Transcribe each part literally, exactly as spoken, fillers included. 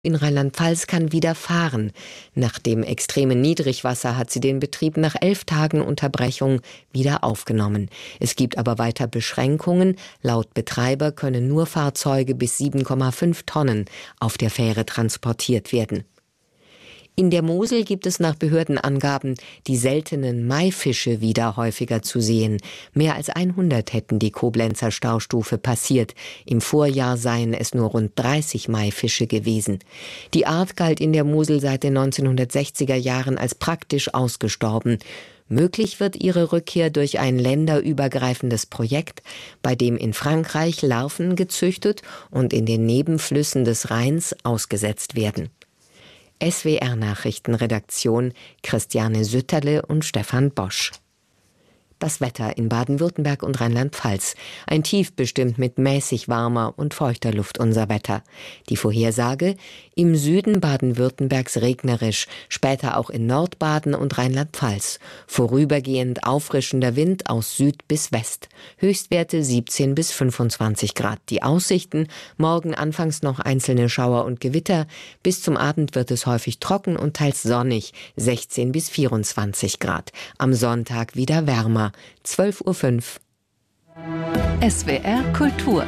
In Rheinland-Pfalz kann wieder fahren. Nach dem extremen Niedrigwasser hat sie den Betrieb nach elf Tagen Unterbrechung wieder aufgenommen. Es gibt aber weiter Beschränkungen. Laut Betreiber können nur Fahrzeuge bis sieben Komma fünf Tonnen auf der Fähre transportiert werden. In der Mosel gibt es nach Behördenangaben die seltenen Maifische wieder häufiger zu sehen. Mehr als hundert hätten die Koblenzer Staustufe passiert. Im Vorjahr seien es nur rund dreißig Maifische gewesen. Die Art galt in der Mosel seit den neunzehnhundertsechziger Jahren als praktisch ausgestorben. Möglich wird ihre Rückkehr durch ein länderübergreifendes Projekt, bei dem in Frankreich Larven gezüchtet und in den Nebenflüssen des Rheins ausgesetzt werden. S W R-Nachrichtenredaktion Christiane Sütterle und Stefan Bosch. Das Wetter in Baden-Württemberg und Rheinland-Pfalz. Ein Tief bestimmt mit mäßig warmer und feuchter Luft unser Wetter. Die Vorhersage: im Süden Baden-Württembergs regnerisch, später auch in Nordbaden und Rheinland-Pfalz. Vorübergehend auffrischender Wind aus Süd bis West. Höchstwerte siebzehn bis fünfundzwanzig Grad. Die Aussichten: morgen anfangs noch einzelne Schauer und Gewitter. Bis zum Abend wird es häufig trocken und teils sonnig. sechzehn bis vierundzwanzig Grad. Am Sonntag wieder wärmer. zwölf Uhr fünf. S W R Kultur.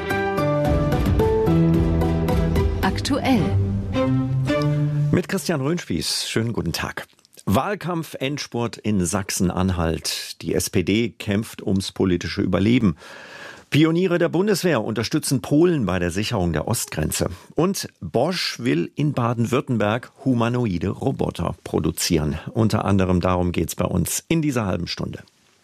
Aktuell. Mit Christian Röhnspieß. Schönen guten Tag. Wahlkampf-Endspurt in Sachsen-Anhalt. Die S P D kämpft ums politische Überleben. Pioniere der Bundeswehr unterstützen Polen bei der Sicherung der Ostgrenze. Und Bosch will in Baden-Württemberg humanoide Roboter produzieren. Unter anderem darum geht es bei uns in dieser halben Stunde.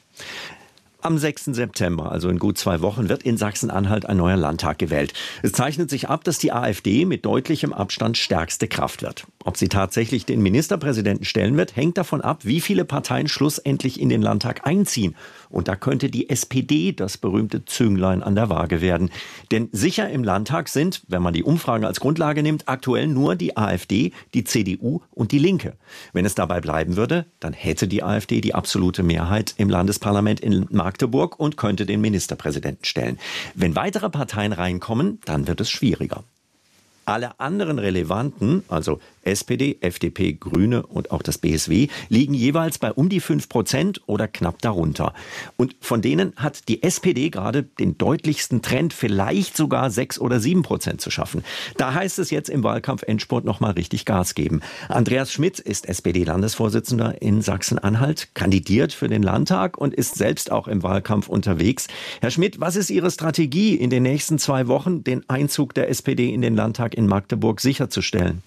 Am sechsten September, also in gut zwei Wochen, wird in Sachsen-Anhalt ein neuer Landtag gewählt. Es zeichnet sich ab, dass die AfD mit deutlichem Abstand stärkste Kraft wird. Ob sie tatsächlich den Ministerpräsidenten stellen wird, hängt davon ab, wie viele Parteien schlussendlich in den Landtag einziehen. Und da könnte die S P D das berühmte Zünglein an der Waage werden. Denn sicher im Landtag sind, wenn man die Umfragen als Grundlage nimmt, aktuell nur die AfD, die C D U und die Linke. Wenn es dabei bleiben würde, dann hätte die AfD die absolute Mehrheit im Landesparlament in Magdeburg und könnte den Ministerpräsidenten stellen. Wenn weitere Parteien reinkommen, dann wird es schwieriger. Alle anderen relevanten, also S P D, F D P, Grüne und auch das B S W, liegen jeweils bei um die fünf Prozent oder knapp darunter. Und von denen hat die S P D gerade den deutlichsten Trend, vielleicht sogar sechs oder sieben Prozent zu schaffen. Da heißt es jetzt im Wahlkampf-Endspurt nochmal richtig Gas geben. Andreas Schmidt ist S P D-Landesvorsitzender in Sachsen-Anhalt, kandidiert für den Landtag und ist selbst auch im Wahlkampf unterwegs. Herr Schmidt, was ist Ihre Strategie in den nächsten zwei Wochen, den Einzug der S P D in den Landtag in Magdeburg sicherzustellen?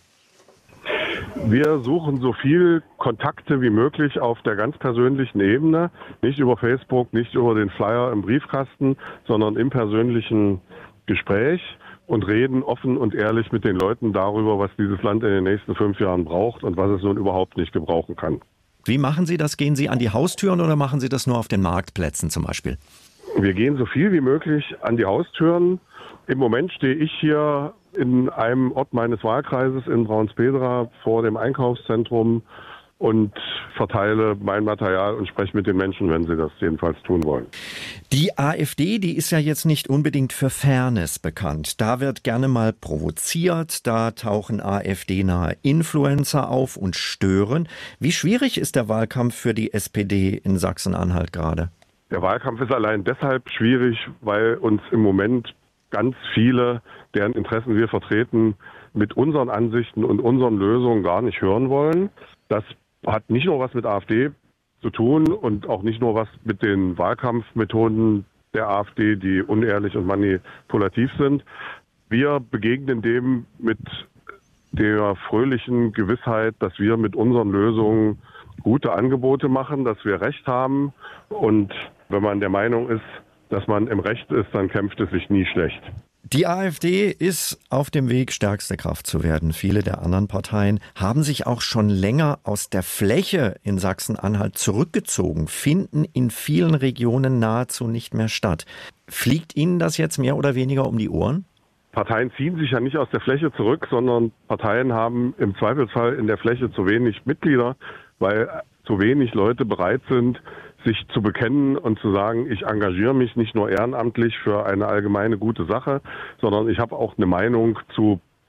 Wir suchen so viel Kontakte wie möglich auf der ganz persönlichen Ebene, nicht über Facebook, nicht über den Flyer im Briefkasten, sondern im persönlichen Gespräch und reden offen und ehrlich mit den Leuten darüber, was dieses Land in den nächsten fünf Jahren braucht und was es nun überhaupt nicht gebrauchen kann. Wie machen Sie das? Gehen Sie an die Haustüren oder machen Sie das nur auf den Marktplätzen zum Beispiel? Wir gehen so viel wie möglich an die Haustüren. Im Moment stehe ich hier in einem Ort meines Wahlkreises in Braunsbedra vor dem Einkaufszentrum und verteile mein Material und spreche mit den Menschen, wenn sie das jedenfalls tun wollen. Die AfD, die ist ja jetzt nicht unbedingt für Fairness bekannt. Da wird gerne mal provoziert, da tauchen AfD-nahe Influencer auf und stören. Wie schwierig ist der Wahlkampf für die S P D in Sachsen-Anhalt gerade? Der Wahlkampf ist allein deshalb schwierig, weil uns im Moment ganz viele, deren Interessen wir vertreten, mit unseren Ansichten und unseren Lösungen gar nicht hören wollen. Das hat nicht nur was mit AfD zu tun und auch nicht nur was mit den Wahlkampfmethoden der AfD, die unehrlich und manipulativ sind. Wir begegnen dem mit der fröhlichen Gewissheit, dass wir mit unseren Lösungen gute Angebote machen, dass wir Recht haben. Und wenn man der Meinung ist, dass man im Recht ist, dann kämpft es sich nie schlecht. Die AfD ist auf dem Weg, stärkste Kraft zu werden. Viele der anderen Parteien haben sich auch schon länger aus der Fläche in Sachsen-Anhalt zurückgezogen, finden in vielen Regionen nahezu nicht mehr statt. Fliegt Ihnen das jetzt mehr oder weniger um die Ohren? Parteien ziehen sich ja nicht aus der Fläche zurück, sondern Parteien haben im Zweifelsfall in der Fläche zu wenig Mitglieder, weil zu wenig Leute bereit sind, sich zu bekennen und zu sagen, ich engagiere mich nicht nur ehrenamtlich für eine allgemeine gute Sache, sondern ich habe auch eine Meinung zu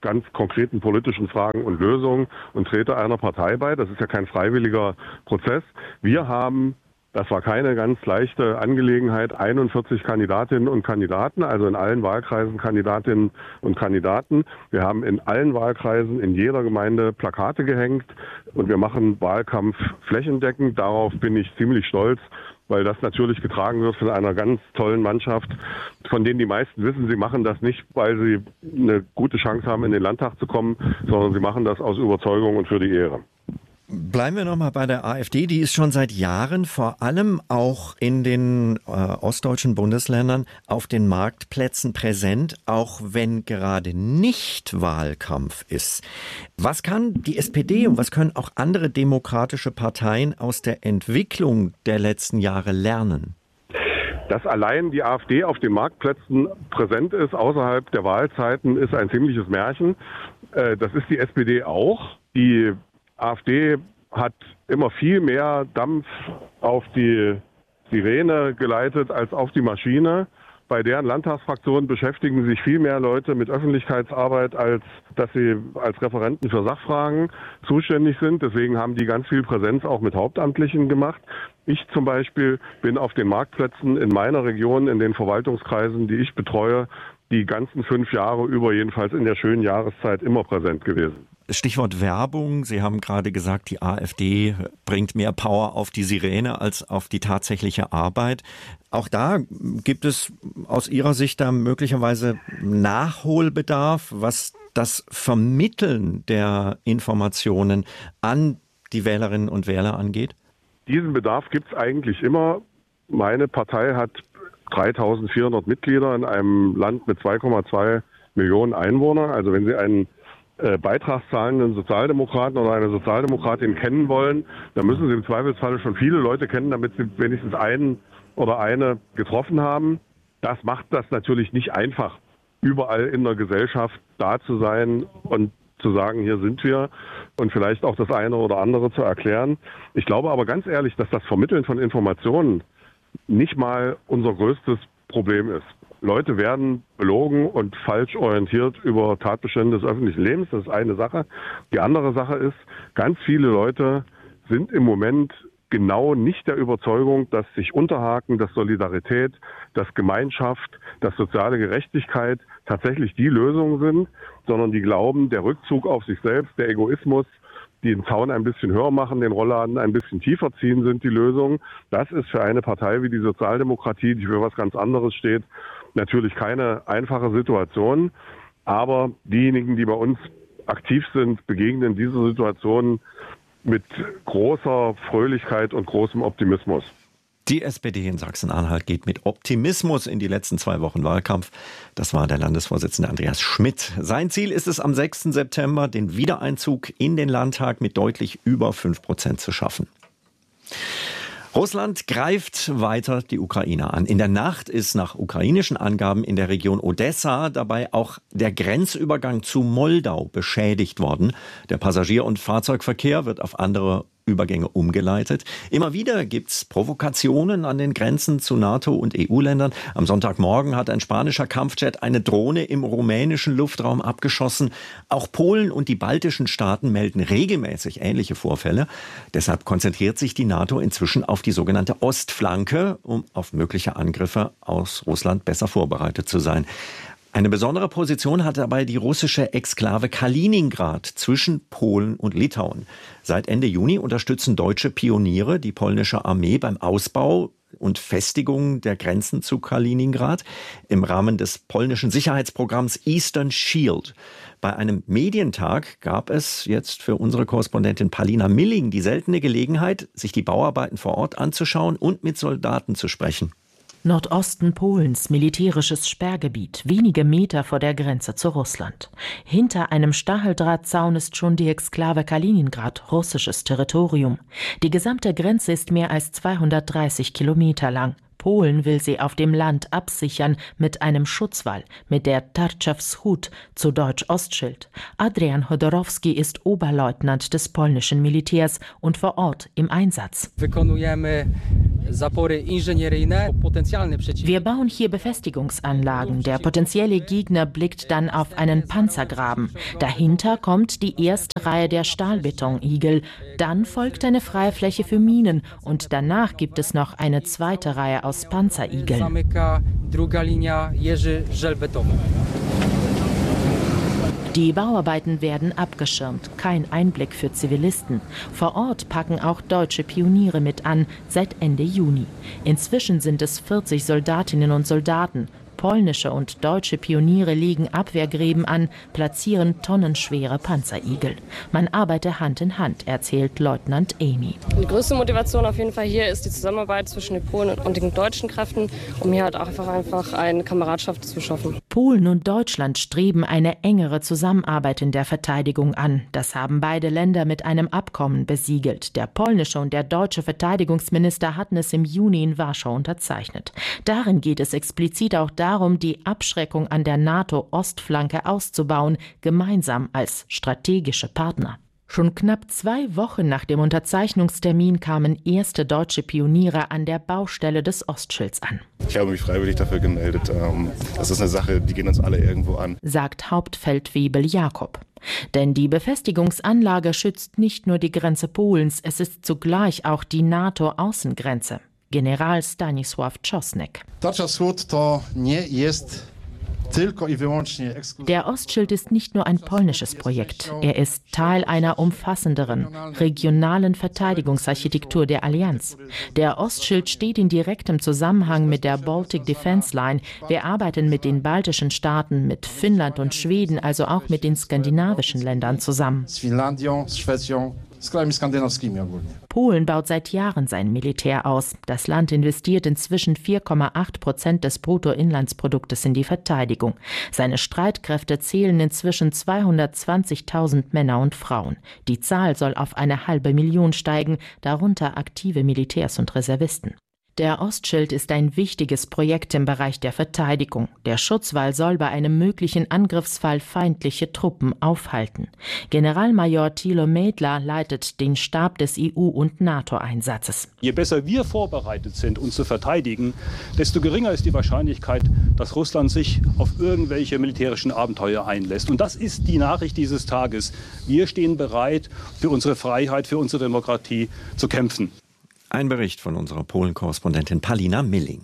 ganz konkreten politischen Fragen und Lösungen und trete einer Partei bei. Das ist ja kein freiwilliger Prozess. Wir haben, das war keine ganz leichte Angelegenheit, einundvierzig Kandidatinnen und Kandidaten, also in allen Wahlkreisen Kandidatinnen und Kandidaten. Wir haben in allen Wahlkreisen, in jeder Gemeinde Plakate gehängt und wir machen Wahlkampf flächendeckend. Darauf bin ich ziemlich stolz, weil das natürlich getragen wird von einer ganz tollen Mannschaft, von denen die meisten wissen, sie machen das nicht, weil sie eine gute Chance haben, in den Landtag zu kommen, sondern sie machen das aus Überzeugung und für die Ehre. Bleiben wir nochmal bei der AfD. Die ist schon seit Jahren vor allem auch in den äh, ostdeutschen Bundesländern auf den Marktplätzen präsent, auch wenn gerade nicht Wahlkampf ist. Was kann die S P D und was können auch andere demokratische Parteien aus der Entwicklung der letzten Jahre lernen? Dass allein die AfD auf den Marktplätzen präsent ist, außerhalb der Wahlzeiten, ist ein ziemliches Märchen. Äh, das ist die S P D auch. Die AfD hat immer viel mehr Dampf auf die Sirene geleitet als auf die Maschine. Bei deren Landtagsfraktionen beschäftigen sich viel mehr Leute mit Öffentlichkeitsarbeit, als dass sie als Referenten für Sachfragen zuständig sind. Deswegen haben die ganz viel Präsenz auch mit Hauptamtlichen gemacht. Ich zum Beispiel bin auf den Marktplätzen in meiner Region, in den Verwaltungskreisen, die ich betreue, die ganzen fünf Jahre über, jedenfalls in der schönen Jahreszeit, immer präsent gewesen. Stichwort Werbung. Sie haben gerade gesagt, die AfD bringt mehr Power auf die Sirene als auf die tatsächliche Arbeit. Auch da gibt es aus Ihrer Sicht da möglicherweise Nachholbedarf, was das Vermitteln der Informationen an die Wählerinnen und Wähler angeht? Diesen Bedarf gibt es eigentlich immer. Meine Partei hat dreitausendvierhundert Mitglieder in einem Land mit zwei Komma zwei Millionen Einwohnern. Also wenn Sie einen äh, beitragszahlenden Sozialdemokraten oder eine Sozialdemokratin kennen wollen, dann müssen Sie im Zweifelsfall schon viele Leute kennen, damit Sie wenigstens einen oder eine getroffen haben. Das macht das natürlich nicht einfach, überall in der Gesellschaft da zu sein und zu sagen, hier sind wir und vielleicht auch das eine oder andere zu erklären. Ich glaube aber ganz ehrlich, dass das Vermitteln von Informationen nicht mal unser größtes Problem ist. Leute werden belogen und falsch orientiert über Tatbestände des öffentlichen Lebens. Das ist eine Sache. Die andere Sache ist, ganz viele Leute sind im Moment genau nicht der Überzeugung, dass sich Unterhaken, dass Solidarität, dass Gemeinschaft, dass soziale Gerechtigkeit tatsächlich die Lösungen sind, sondern die glauben, der Rückzug auf sich selbst, der Egoismus, die den Zaun ein bisschen höher machen, den Rollladen ein bisschen tiefer ziehen, sind die Lösungen. Das ist für eine Partei wie die Sozialdemokratie, die für was ganz anderes steht, natürlich keine einfache Situation. Aber diejenigen, die bei uns aktiv sind, begegnen dieser Situation mit großer Fröhlichkeit und großem Optimismus. Die S P D in Sachsen-Anhalt geht mit Optimismus in die letzten zwei Wochen Wahlkampf. Das war der Landesvorsitzende Andreas Schmidt. Sein Ziel ist es, am sechsten September den Wiedereinzug in den Landtag mit deutlich über fünf Prozent zu schaffen. Russland greift weiter die Ukraine an. In der Nacht ist nach ukrainischen Angaben in der Region Odessa dabei auch der Grenzübergang zu Moldau beschädigt worden. Der Passagier- und Fahrzeugverkehr wird auf andere Übergänge umgeleitet. Immer wieder gibt's Provokationen an den Grenzen zu NATO und E U-Ländern. Am Sonntagmorgen hat ein spanischer Kampfjet eine Drohne im rumänischen Luftraum abgeschossen. Auch Polen und die baltischen Staaten melden regelmäßig ähnliche Vorfälle. Deshalb konzentriert sich die NATO inzwischen auf die sogenannte Ostflanke, um auf mögliche Angriffe aus Russland besser vorbereitet zu sein. Eine besondere Position hat dabei die russische Exklave Kaliningrad zwischen Polen und Litauen. Seit Ende Juni unterstützen deutsche Pioniere die polnische Armee beim Ausbau und Festigung der Grenzen zu Kaliningrad im Rahmen des polnischen Sicherheitsprogramms Eastern Shield. Bei einem Medientag gab es jetzt für unsere Korrespondentin Palina Milling die seltene Gelegenheit, sich die Bauarbeiten vor Ort anzuschauen und mit Soldaten zu sprechen. Nordosten Polens, militärisches Sperrgebiet, wenige Meter vor der Grenze zu Russland. Hinter einem Stacheldrahtzaun ist schon die Exklave Kaliningrad, russisches Territorium. Die gesamte Grenze ist mehr als zweihundertdreißig Kilometer lang. Polen will sie auf dem Land absichern mit einem Schutzwall, mit der Tarczewschód, zu Deutsch Ostschild. Adrian Chodorowski ist Oberleutnant des polnischen Militärs und vor Ort im Einsatz. Wir bauen hier Befestigungsanlagen. Der potenzielle Gegner blickt dann auf einen Panzergraben. Dahinter kommt die erste Reihe der Stahlbetonigel. Dann folgt eine freie Fläche für Minen und danach gibt es noch eine zweite Reihe aus Panzerigeln. Die Bauarbeiten werden abgeschirmt, kein Einblick für Zivilisten. Vor Ort packen auch deutsche Pioniere mit an, seit Ende Juni. Inzwischen sind es vierzig Soldatinnen und Soldaten. Polnische und deutsche Pioniere legen Abwehrgräben an, platzieren tonnenschwere Panzerigel. Man arbeite Hand in Hand, erzählt Leutnant Amy. Die größte Motivation auf jeden Fall hier ist die Zusammenarbeit zwischen den Polen und den deutschen Kräften, um hier halt auch einfach, einfach eine Kameradschaft zu schaffen. Polen und Deutschland streben eine engere Zusammenarbeit in der Verteidigung an. Das haben beide Länder mit einem Abkommen besiegelt. Der polnische und der deutsche Verteidigungsminister hatten es im Juni in Warschau unterzeichnet. Darin geht es explizit auch darum, darum, die Abschreckung an der NATO-Ostflanke auszubauen, gemeinsam als strategische Partner. Schon knapp zwei Wochen nach dem Unterzeichnungstermin kamen erste deutsche Pioniere an der Baustelle des Ostschilds an. Ich habe mich freiwillig dafür gemeldet. Das ist eine Sache, die geht uns alle irgendwo an, sagt Hauptfeldwebel Jakob. Denn die Befestigungsanlage schützt nicht nur die Grenze Polens, es ist zugleich auch die NATO-Außengrenze. General Stanisław Czosnek. Der Ostschild ist nicht nur ein polnisches Projekt. Er ist Teil einer umfassenderen, regionalen Verteidigungsarchitektur der Allianz. Der Ostschild steht in direktem Zusammenhang mit der Baltic Defense Line. Wir arbeiten mit den baltischen Staaten, mit Finnland und Schweden, also auch mit den skandinavischen Ländern zusammen. Polen baut seit Jahren sein Militär aus. Das Land investiert inzwischen vier Komma acht Prozent des Bruttoinlandsproduktes in die Verteidigung. Seine Streitkräfte zählen inzwischen zweihundertzwanzigtausend Männer und Frauen. Die Zahl soll auf eine halbe Million steigen, darunter aktive Militärs und Reservisten. Der Ostschild ist ein wichtiges Projekt im Bereich der Verteidigung. Der Schutzwall soll bei einem möglichen Angriffsfall feindliche Truppen aufhalten. Generalmajor Thilo Mädler leitet den Stab des E U- und NATO-Einsatzes. Je besser wir vorbereitet sind, uns zu verteidigen, desto geringer ist die Wahrscheinlichkeit, dass Russland sich auf irgendwelche militärischen Abenteuer einlässt. Und das ist die Nachricht dieses Tages. Wir stehen bereit, für unsere Freiheit, für unsere Demokratie zu kämpfen. Ein Bericht von unserer Polen-Korrespondentin Palina Milling.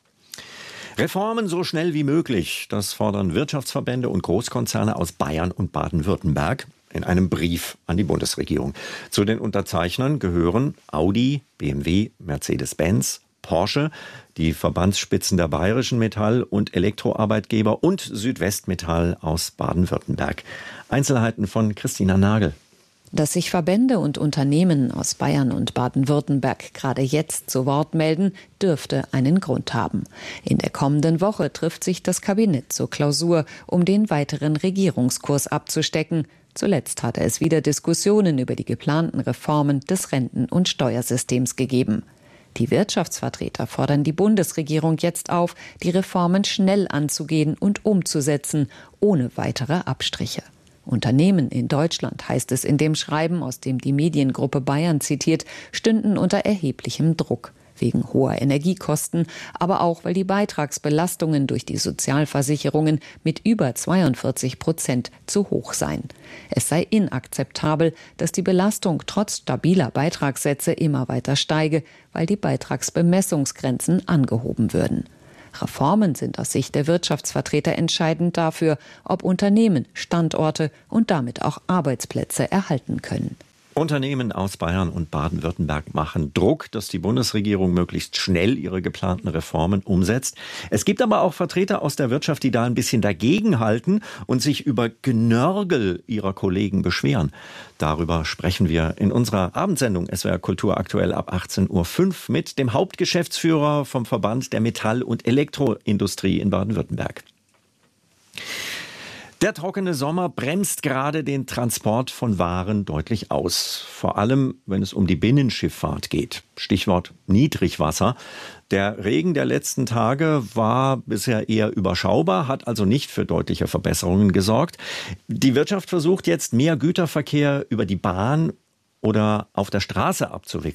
Reformen so schnell wie möglich, das fordern Wirtschaftsverbände und Großkonzerne aus Bayern und Baden-Württemberg in einem Brief an die Bundesregierung. Zu den Unterzeichnern gehören Audi, B M W, Mercedes-Benz, Porsche, die Verbandsspitzen der Bayerischen Metall- und Elektroarbeitgeber und Südwestmetall aus Baden-Württemberg. Einzelheiten von Christina Nagel. Dass sich Verbände und Unternehmen aus Bayern und Baden-Württemberg gerade jetzt zu Wort melden, dürfte einen Grund haben. In der kommenden Woche trifft sich das Kabinett zur Klausur, um den weiteren Regierungskurs abzustecken. Zuletzt hatte es wieder Diskussionen über die geplanten Reformen des Renten- und Steuersystems gegeben. Die Wirtschaftsvertreter fordern die Bundesregierung jetzt auf, die Reformen schnell anzugehen und umzusetzen, ohne weitere Abstriche. Unternehmen in Deutschland, heißt es in dem Schreiben, aus dem die Mediengruppe Bayern zitiert, stünden unter erheblichem Druck. Wegen hoher Energiekosten, aber auch, weil die Beitragsbelastungen durch die Sozialversicherungen mit über zweiundvierzig Prozent zu hoch seien. Es sei inakzeptabel, dass die Belastung trotz stabiler Beitragssätze immer weiter steige, weil die Beitragsbemessungsgrenzen angehoben würden. Reformen sind aus Sicht der Wirtschaftsvertreter entscheidend dafür, ob Unternehmen Standorte und damit auch Arbeitsplätze erhalten können. Unternehmen aus Bayern und Baden-Württemberg machen Druck, dass die Bundesregierung möglichst schnell ihre geplanten Reformen umsetzt. Es gibt aber auch Vertreter aus der Wirtschaft, die da ein bisschen dagegenhalten und sich über Genörgel ihrer Kollegen beschweren. Darüber sprechen wir in unserer Abendsendung S W R Kultur aktuell ab achtzehn Uhr fünf mit dem Hauptgeschäftsführer vom Verband der Metall- und Elektroindustrie in Baden-Württemberg. Der trockene Sommer bremst gerade den Transport von Waren deutlich aus. Vor allem, wenn es um die Binnenschifffahrt geht. Stichwort Niedrigwasser. Der Regen der letzten Tage war bisher eher überschaubar, hat also nicht für deutliche Verbesserungen gesorgt. Die Wirtschaft versucht jetzt, mehr Güterverkehr über die Bahn oder auf der Straße abzuwickeln.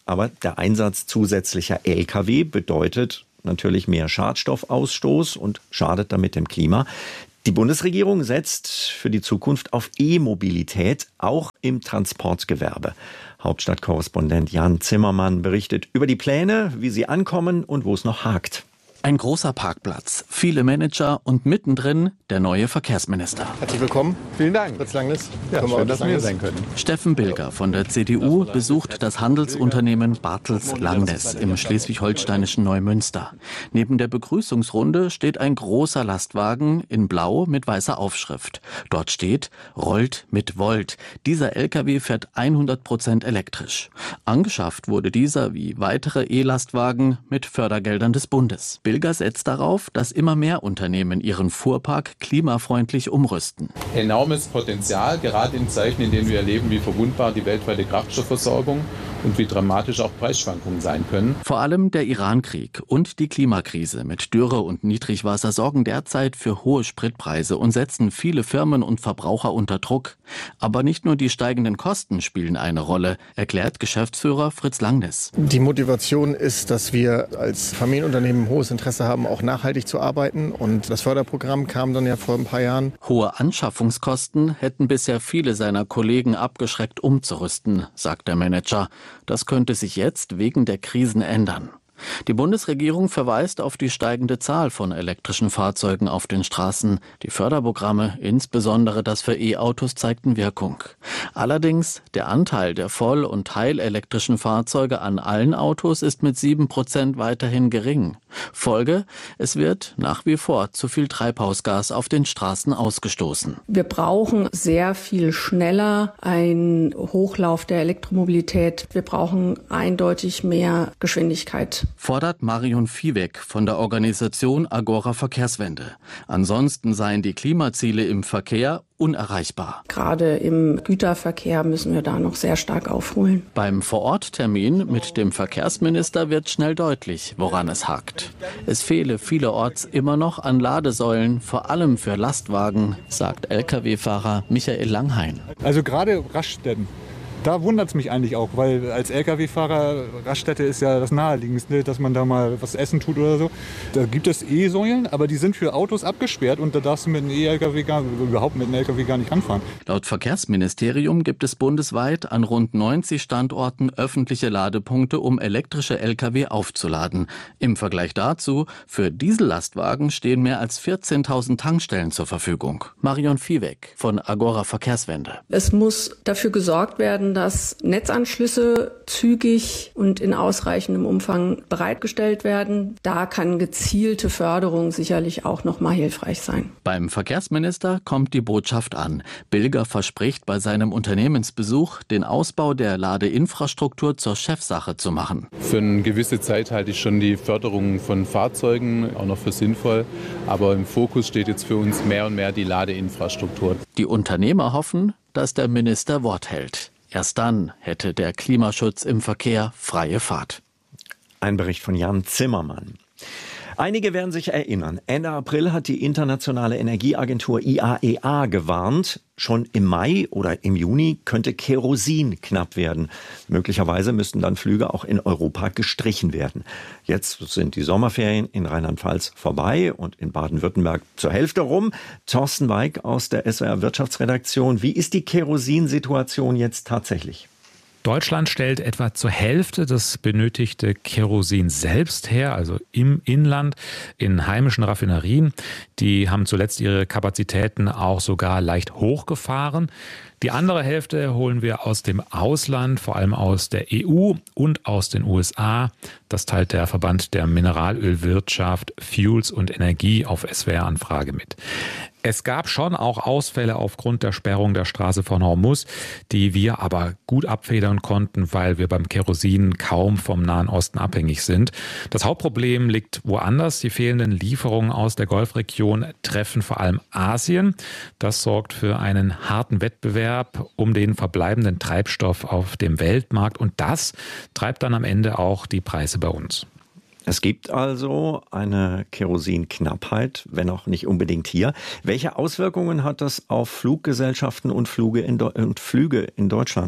Aber der Einsatz zusätzlicher L K W bedeutet natürlich mehr Schadstoffausstoß und schadet damit dem Klima. Die Bundesregierung setzt für die Zukunft auf E-Mobilität, auch im Transportgewerbe. Hauptstadtkorrespondent Jan Zimmermann berichtet über die Pläne, wie sie ankommen und wo es noch hakt. Ein großer Parkplatz, viele Manager und mittendrin der neue Verkehrsminister. Herzlich willkommen. Vielen Dank. Fritz Langnes. Ja, schön, dass wir sein können. Steffen Bilger von der C D U besucht das Handelsunternehmen Bartels Langnes im schleswig-holsteinischen Neumünster. Neben der Begrüßungsrunde steht ein großer Lastwagen in Blau mit weißer Aufschrift. Dort steht, rollt mit Volt. Dieser L K W fährt hundert Prozent elektrisch. Angeschafft wurde dieser wie weitere E-Lastwagen mit Fördergeldern des Bundes. Bilger setzt darauf, dass immer mehr Unternehmen ihren Fuhrpark klimafreundlich umrüsten. Enormes Potenzial, gerade in Zeiten, in denen wir erleben, wie verwundbar die weltweite Kraftstoffversorgung und wie dramatisch auch Preisschwankungen sein können. Vor allem der Irankrieg und die Klimakrise mit Dürre und Niedrigwasser sorgen derzeit für hohe Spritpreise und setzen viele Firmen und Verbraucher unter Druck. Aber nicht nur die steigenden Kosten spielen eine Rolle, erklärt Geschäftsführer Fritz Langnes. Die Motivation ist, dass wir als Familienunternehmen hohes Interesse haben, auch nachhaltig zu arbeiten. Und das Förderprogramm kam dann ja vor ein paar Jahren. Hohe Anschaffungskosten hätten bisher viele seiner Kollegen abgeschreckt, umzurüsten, sagt der Manager. Das könnte sich jetzt wegen der Krisen ändern. Die Bundesregierung verweist auf die steigende Zahl von elektrischen Fahrzeugen auf den Straßen. Die Förderprogramme, insbesondere das für E-Autos, zeigten Wirkung. Allerdings, der Anteil der voll- und teilelektrischen Fahrzeuge an allen Autos ist mit sieben Prozent weiterhin gering. Folge, es wird nach wie vor zu viel Treibhausgas auf den Straßen ausgestoßen. Wir brauchen sehr viel schneller einen Hochlauf der Elektromobilität. Wir brauchen eindeutig mehr Geschwindigkeit. Fordert Marion Viehweg von der Organisation Agora Verkehrswende. Ansonsten seien die Klimaziele im Verkehr unerreichbar. Gerade im Güterverkehr müssen wir da noch sehr stark aufholen. Beim Vororttermin mit dem Verkehrsminister wird schnell deutlich, woran es hakt. Es fehle vielerorts immer noch an Ladesäulen, vor allem für Lastwagen, sagt L K W-Fahrer Michael Langhain. Also gerade Raststätten. Da wundert es mich eigentlich auch, weil als L K W-Fahrer, Raststätte ist ja das Naheliegendste, dass man da mal was essen tut oder so. Da gibt es E-Säulen, aber die sind für Autos abgesperrt und da darfst du mit einem E-L K W gar, überhaupt mit einem L K W gar nicht ranfahren. Laut Verkehrsministerium gibt es bundesweit an rund neunzig Standorten öffentliche Ladepunkte, um elektrische L K W aufzuladen. Im Vergleich dazu, für Diesellastwagen stehen mehr als vierzehntausend Tankstellen zur Verfügung. Marion Viehweg von Agora Verkehrswende. Es muss dafür gesorgt werden, dass Netzanschlüsse zügig und in ausreichendem Umfang bereitgestellt werden. Da kann gezielte Förderung sicherlich auch noch mal hilfreich sein. Beim Verkehrsminister kommt die Botschaft an. Bilger verspricht bei seinem Unternehmensbesuch, den Ausbau der Ladeinfrastruktur zur Chefsache zu machen. Für eine gewisse Zeit halte ich schon die Förderung von Fahrzeugen auch noch für sinnvoll. Aber im Fokus steht jetzt für uns mehr und mehr die Ladeinfrastruktur. Die Unternehmer hoffen, dass der Minister Wort hält. Erst dann hätte der Klimaschutz im Verkehr freie Fahrt. Ein Bericht von Jan Zimmermann. Einige werden sich erinnern, Ende April hat die internationale Energieagentur I A E A gewarnt, schon im Mai oder im Juni könnte Kerosin knapp werden. Möglicherweise müssten dann Flüge auch in Europa gestrichen werden. Jetzt sind die Sommerferien in Rheinland-Pfalz vorbei und in Baden-Württemberg zur Hälfte rum. Thorsten Weig aus der S W R Wirtschaftsredaktion. Wie ist die Kerosinsituation jetzt tatsächlich? Deutschland stellt etwa zur Hälfte das benötigte Kerosin selbst her, also im Inland, in heimischen Raffinerien. Die haben zuletzt ihre Kapazitäten auch sogar leicht hochgefahren. Die andere Hälfte holen wir aus dem Ausland, vor allem aus der E U und aus den U S A. Das teilt der Verband der Mineralölwirtschaft, Fuels und Energie auf S W R-Anfrage mit. Es gab schon auch Ausfälle aufgrund der Sperrung der Straße von Hormuz, die wir aber gut abfedern konnten, weil wir beim Kerosin kaum vom Nahen Osten abhängig sind. Das Hauptproblem liegt woanders. Die fehlenden Lieferungen aus der Golfregion treffen vor allem Asien. Das sorgt für einen harten Wettbewerb um den verbleibenden Treibstoff auf dem Weltmarkt und das treibt dann am Ende auch die Preise bei uns. Es gibt also eine Kerosinknappheit, wenn auch nicht unbedingt hier. Welche Auswirkungen hat das auf Fluggesellschaften und Flüge in, Do- und Flüge in Deutschland?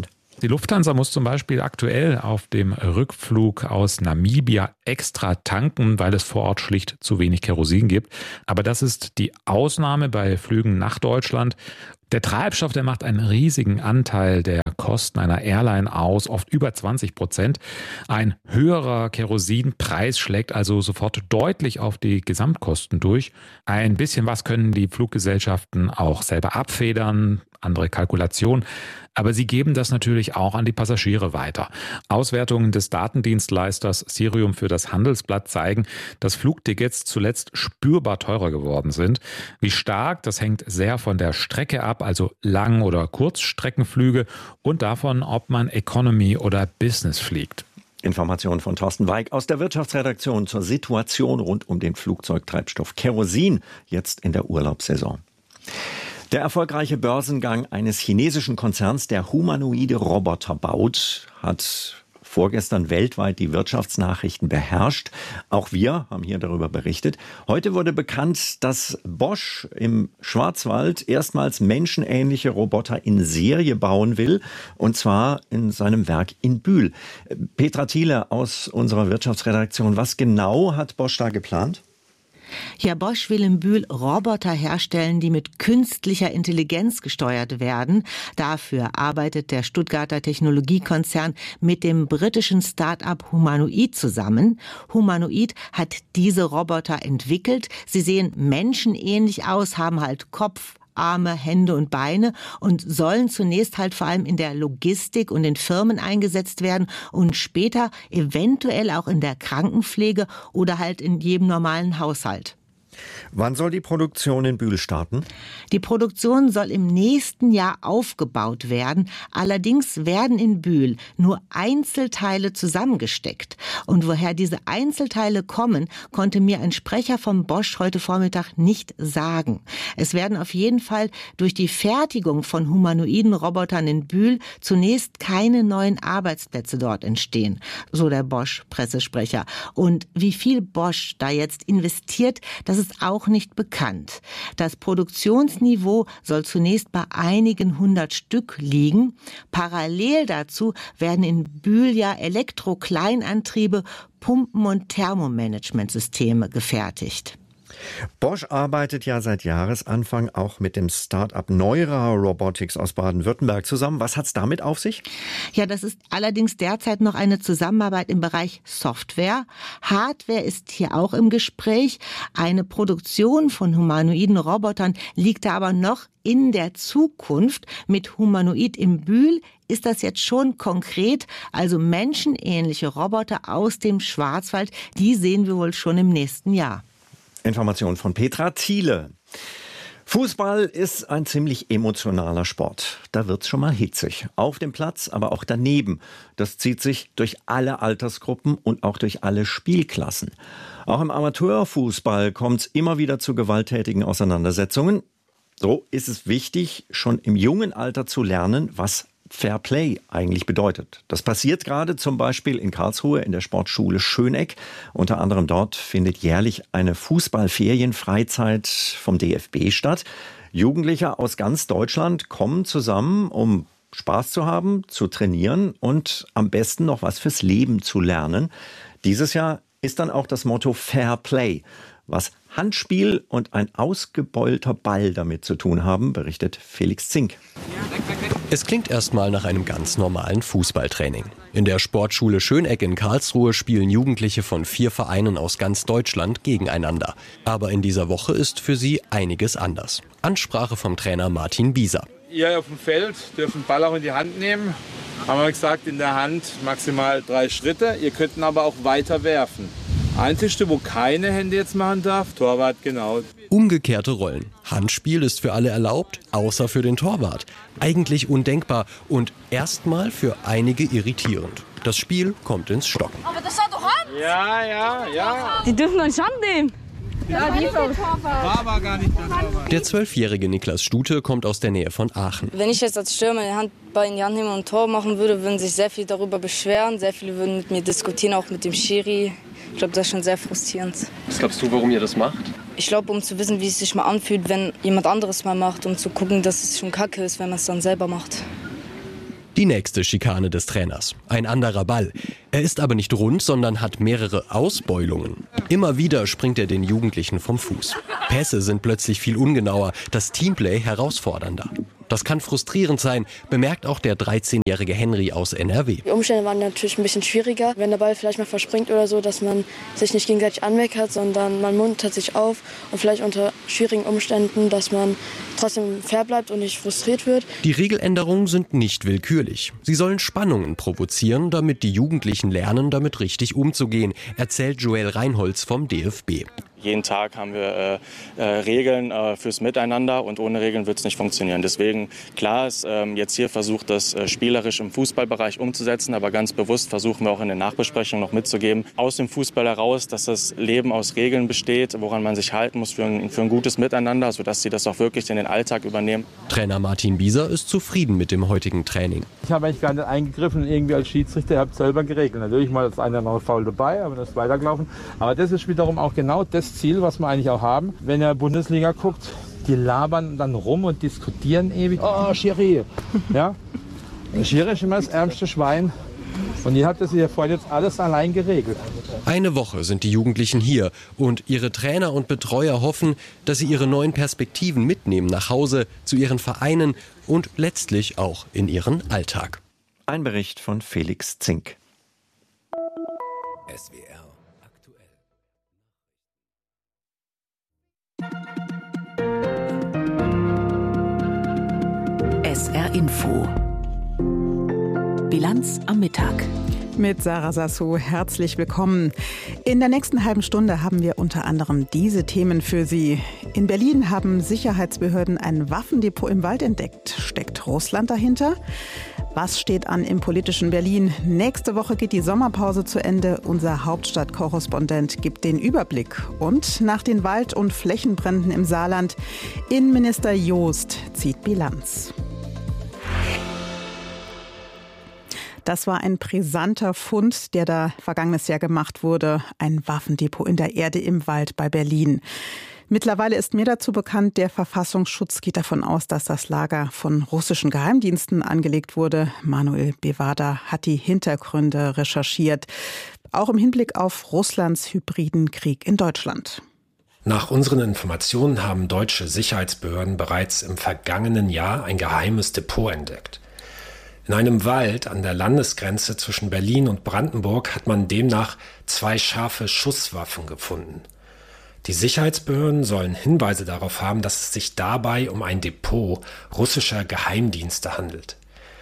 Die Lufthansa muss zum Beispiel aktuell auf dem Rückflug aus Namibia extra tanken, weil es vor Ort schlicht zu wenig Kerosin gibt. Aber das ist die Ausnahme bei Flügen nach Deutschland. Der Treibstoff, der macht einen riesigen Anteil der Kosten einer Airline aus, oft über zwanzig Prozent. Ein höherer Kerosinpreis schlägt also sofort deutlich auf die Gesamtkosten durch. Ein bisschen was können die Fluggesellschaften auch selber abfedern, andere Kalkulationen. Aber sie geben das natürlich auch an die Passagiere weiter. Auswertungen des Datendienstleisters Cirium für das Handelsblatt zeigen, dass Flugtickets zuletzt spürbar teurer geworden sind. Wie stark, das hängt sehr von der Strecke ab, also Lang- oder Kurzstreckenflüge, und davon, ob man Economy oder Business fliegt. Informationen von Thorsten Weig aus der Wirtschaftsredaktion zur Situation rund um den Flugzeugtreibstoff Kerosin, jetzt in der Urlaubssaison. Der erfolgreiche Börsengang eines chinesischen Konzerns, der humanoide Roboter baut, hat vorgestern weltweit die Wirtschaftsnachrichten beherrscht. Auch wir haben hier darüber berichtet. Heute wurde bekannt, dass Bosch im Schwarzwald erstmals menschenähnliche Roboter in Serie bauen will, und zwar in seinem Werk in Bühl. Petra Thiele aus unserer Wirtschaftsredaktion, was genau hat Bosch da geplant? Ja, Bosch will in Bühl Roboter herstellen, die mit künstlicher Intelligenz gesteuert werden. Dafür arbeitet der Stuttgarter Technologiekonzern mit dem britischen Start-up Humanoid zusammen. Humanoid hat diese Roboter entwickelt. Sie sehen menschenähnlich aus, haben halt Kopf, Arme, Hände und Beine und sollen zunächst halt vor allem in der Logistik und in Firmen eingesetzt werden und später eventuell auch in der Krankenpflege oder halt in jedem normalen Haushalt. Wann soll die Produktion in Bühl starten? Die Produktion soll im nächsten Jahr aufgebaut werden. Allerdings werden in Bühl nur Einzelteile zusammengesteckt. Und woher diese Einzelteile kommen, konnte mir ein Sprecher von Bosch heute Vormittag nicht sagen. Es werden auf jeden Fall durch die Fertigung von humanoiden Robotern in Bühl zunächst keine neuen Arbeitsplätze dort entstehen, so der Bosch-Pressesprecher. Und wie viel Bosch da jetzt investiert, das ist auch nicht bekannt. Das Produktionsniveau soll zunächst bei einigen hundert Stück liegen. Parallel dazu werden in Bühl ja Elektro-Kleinantriebe, Pumpen- und Thermomanagementsysteme gefertigt. Bosch arbeitet ja seit Jahresanfang auch mit dem Start-up Neura Robotics aus Baden-Württemberg zusammen. Was hat's damit auf sich? Ja, das ist allerdings derzeit noch eine Zusammenarbeit im Bereich Software. Hardware ist hier auch im Gespräch. Eine Produktion von humanoiden Robotern liegt da aber noch in der Zukunft. Mit Humanoid im Bühl ist das jetzt schon konkret. Also menschenähnliche Roboter aus dem Schwarzwald, die sehen wir wohl schon im nächsten Jahr. Information von Petra Thiele. Fußball ist ein ziemlich emotionaler Sport. Da wird's schon mal hitzig. Auf dem Platz, aber auch daneben. Das zieht sich durch alle Altersgruppen und auch durch alle Spielklassen. Auch im Amateurfußball kommt's immer wieder zu gewalttätigen Auseinandersetzungen. So ist es wichtig, schon im jungen Alter zu lernen, was Fair Play eigentlich bedeutet. Das passiert gerade zum Beispiel in Karlsruhe in der Sportschule Schöneck. Unter anderem dort findet jährlich eine Fußballferienfreizeit vom D F B statt. Jugendliche aus ganz Deutschland kommen zusammen, um Spaß zu haben, zu trainieren und am besten noch was fürs Leben zu lernen. Dieses Jahr ist dann auch das Motto Fair Play. Was Handspiel und ein ausgebeulter Ball damit zu tun haben, berichtet Felix Zink. Es klingt erstmal nach einem ganz normalen Fußballtraining. In der Sportschule Schöneck in Karlsruhe spielen Jugendliche von vier Vereinen aus ganz Deutschland gegeneinander. Aber in dieser Woche ist für sie einiges anders. Ansprache vom Trainer Martin Bieser. Ihr auf dem Feld dürft den Ball auch in die Hand nehmen. Haben wir gesagt, in der Hand maximal drei Schritte. Ihr könnt ihn aber auch weiter werfen. Einzigste, wo keine Hände jetzt machen darf, Torwart, genau. Umgekehrte Rollen. Handspiel ist für alle erlaubt, außer für den Torwart. Eigentlich undenkbar und erstmal für einige irritierend. Das Spiel kommt ins Stocken. Aber das hat doch Hand! Ja, ja, ja. Die dürfen doch nicht annehmen. Ja, die war aber gar nicht der Torwart. Der zwölfjährige Niklas Stute kommt aus der Nähe von Aachen. Wenn ich jetzt als Stürmer den Handball in die Hand nehmen und ein Tor machen würde, würden sich sehr viele darüber beschweren. Sehr viele würden mit mir diskutieren, auch mit dem Schiri. Ich glaube, das ist schon sehr frustrierend. Was glaubst du, warum ihr das macht? Ich glaube, um zu wissen, wie es sich mal anfühlt, wenn jemand anderes mal macht, um zu gucken, dass es schon kacke ist, wenn man es dann selber macht. Die nächste Schikane des Trainers. Ein anderer Ball. Er ist aber nicht rund, sondern hat mehrere Ausbeulungen. Immer wieder springt er den Jugendlichen vom Fuß. Pässe sind plötzlich viel ungenauer, das Teamplay herausfordernder. Das kann frustrierend sein, bemerkt auch der dreizehnjährige Henry aus N R W. Die Umstände waren natürlich ein bisschen schwieriger. Wenn der Ball vielleicht mal verspringt oder so, dass man sich nicht gegenseitig anmeckert, sondern man muntert sich auf und vielleicht unter schwierigen Umständen, dass man trotzdem fair bleibt und nicht frustriert wird. Die Regeländerungen sind nicht willkürlich. Sie sollen Spannungen provozieren, damit die Jugendlichen lernen, damit richtig umzugehen, erzählt Joel Reinholz vom D F B. Jeden Tag haben wir äh, äh, Regeln äh, fürs Miteinander und ohne Regeln wird es nicht funktionieren. Deswegen, klar ist äh, jetzt hier versucht, das äh, spielerisch im Fußballbereich umzusetzen, aber ganz bewusst versuchen wir auch in den Nachbesprechungen noch mitzugeben, aus dem Fußball heraus, dass das Leben aus Regeln besteht, woran man sich halten muss für ein, für ein gutes Miteinander, sodass sie das auch wirklich in den Alltag übernehmen. Trainer Martin Bieser ist zufrieden mit dem heutigen Training. Ich habe eigentlich gar nicht eingegriffen, irgendwie als Schiedsrichter, ihr habt selber geregelt. Natürlich mal ist einer noch faul dabei, aber das ist weitergelaufen. Aber das ist wiederum auch genau das Ziel, was wir eigentlich auch haben. Wenn ihr Bundesliga guckt, die labern dann rum und diskutieren ewig. Oh, Schiri. Ja? Schiri ist immer das ärmste Schwein. Und ihr habt das hier vorhin jetzt alles allein geregelt. Eine Woche sind die Jugendlichen hier und ihre Trainer und Betreuer hoffen, dass sie ihre neuen Perspektiven mitnehmen nach Hause, zu ihren Vereinen und letztlich auch in ihren Alltag. Ein Bericht von Felix Zink. S W R aktuell. S R Info. Bilanz am Mittag. Mit Sarah Sassou, herzlich willkommen. In der nächsten halben Stunde haben wir unter anderem diese Themen für Sie. In Berlin haben Sicherheitsbehörden ein Waffendepot im Wald entdeckt. Steckt Russland dahinter? Was steht an im politischen Berlin? Nächste Woche geht die Sommerpause zu Ende. Unser Hauptstadtkorrespondent gibt den Überblick. Und nach den Wald- und Flächenbränden im Saarland, Innenminister Joost zieht Bilanz. Das war ein brisanter Fund, der da vergangenes Jahr gemacht wurde. Ein Waffendepot in der Erde im Wald bei Berlin. Mittlerweile ist mehr dazu bekannt, der Verfassungsschutz geht davon aus, dass das Lager von russischen Geheimdiensten angelegt wurde. Manuel Bevada hat die Hintergründe recherchiert, auch im Hinblick auf Russlands hybriden Krieg in Deutschland. Nach unseren Informationen haben deutsche Sicherheitsbehörden bereits im vergangenen Jahr ein geheimes Depot entdeckt. In einem Wald an der Landesgrenze zwischen Berlin und Brandenburg hat man demnach zwei scharfe Schusswaffen gefunden. Die Sicherheitsbehörden sollen Hinweise darauf haben, dass es sich dabei um ein Depot russischer Geheimdienste handelt.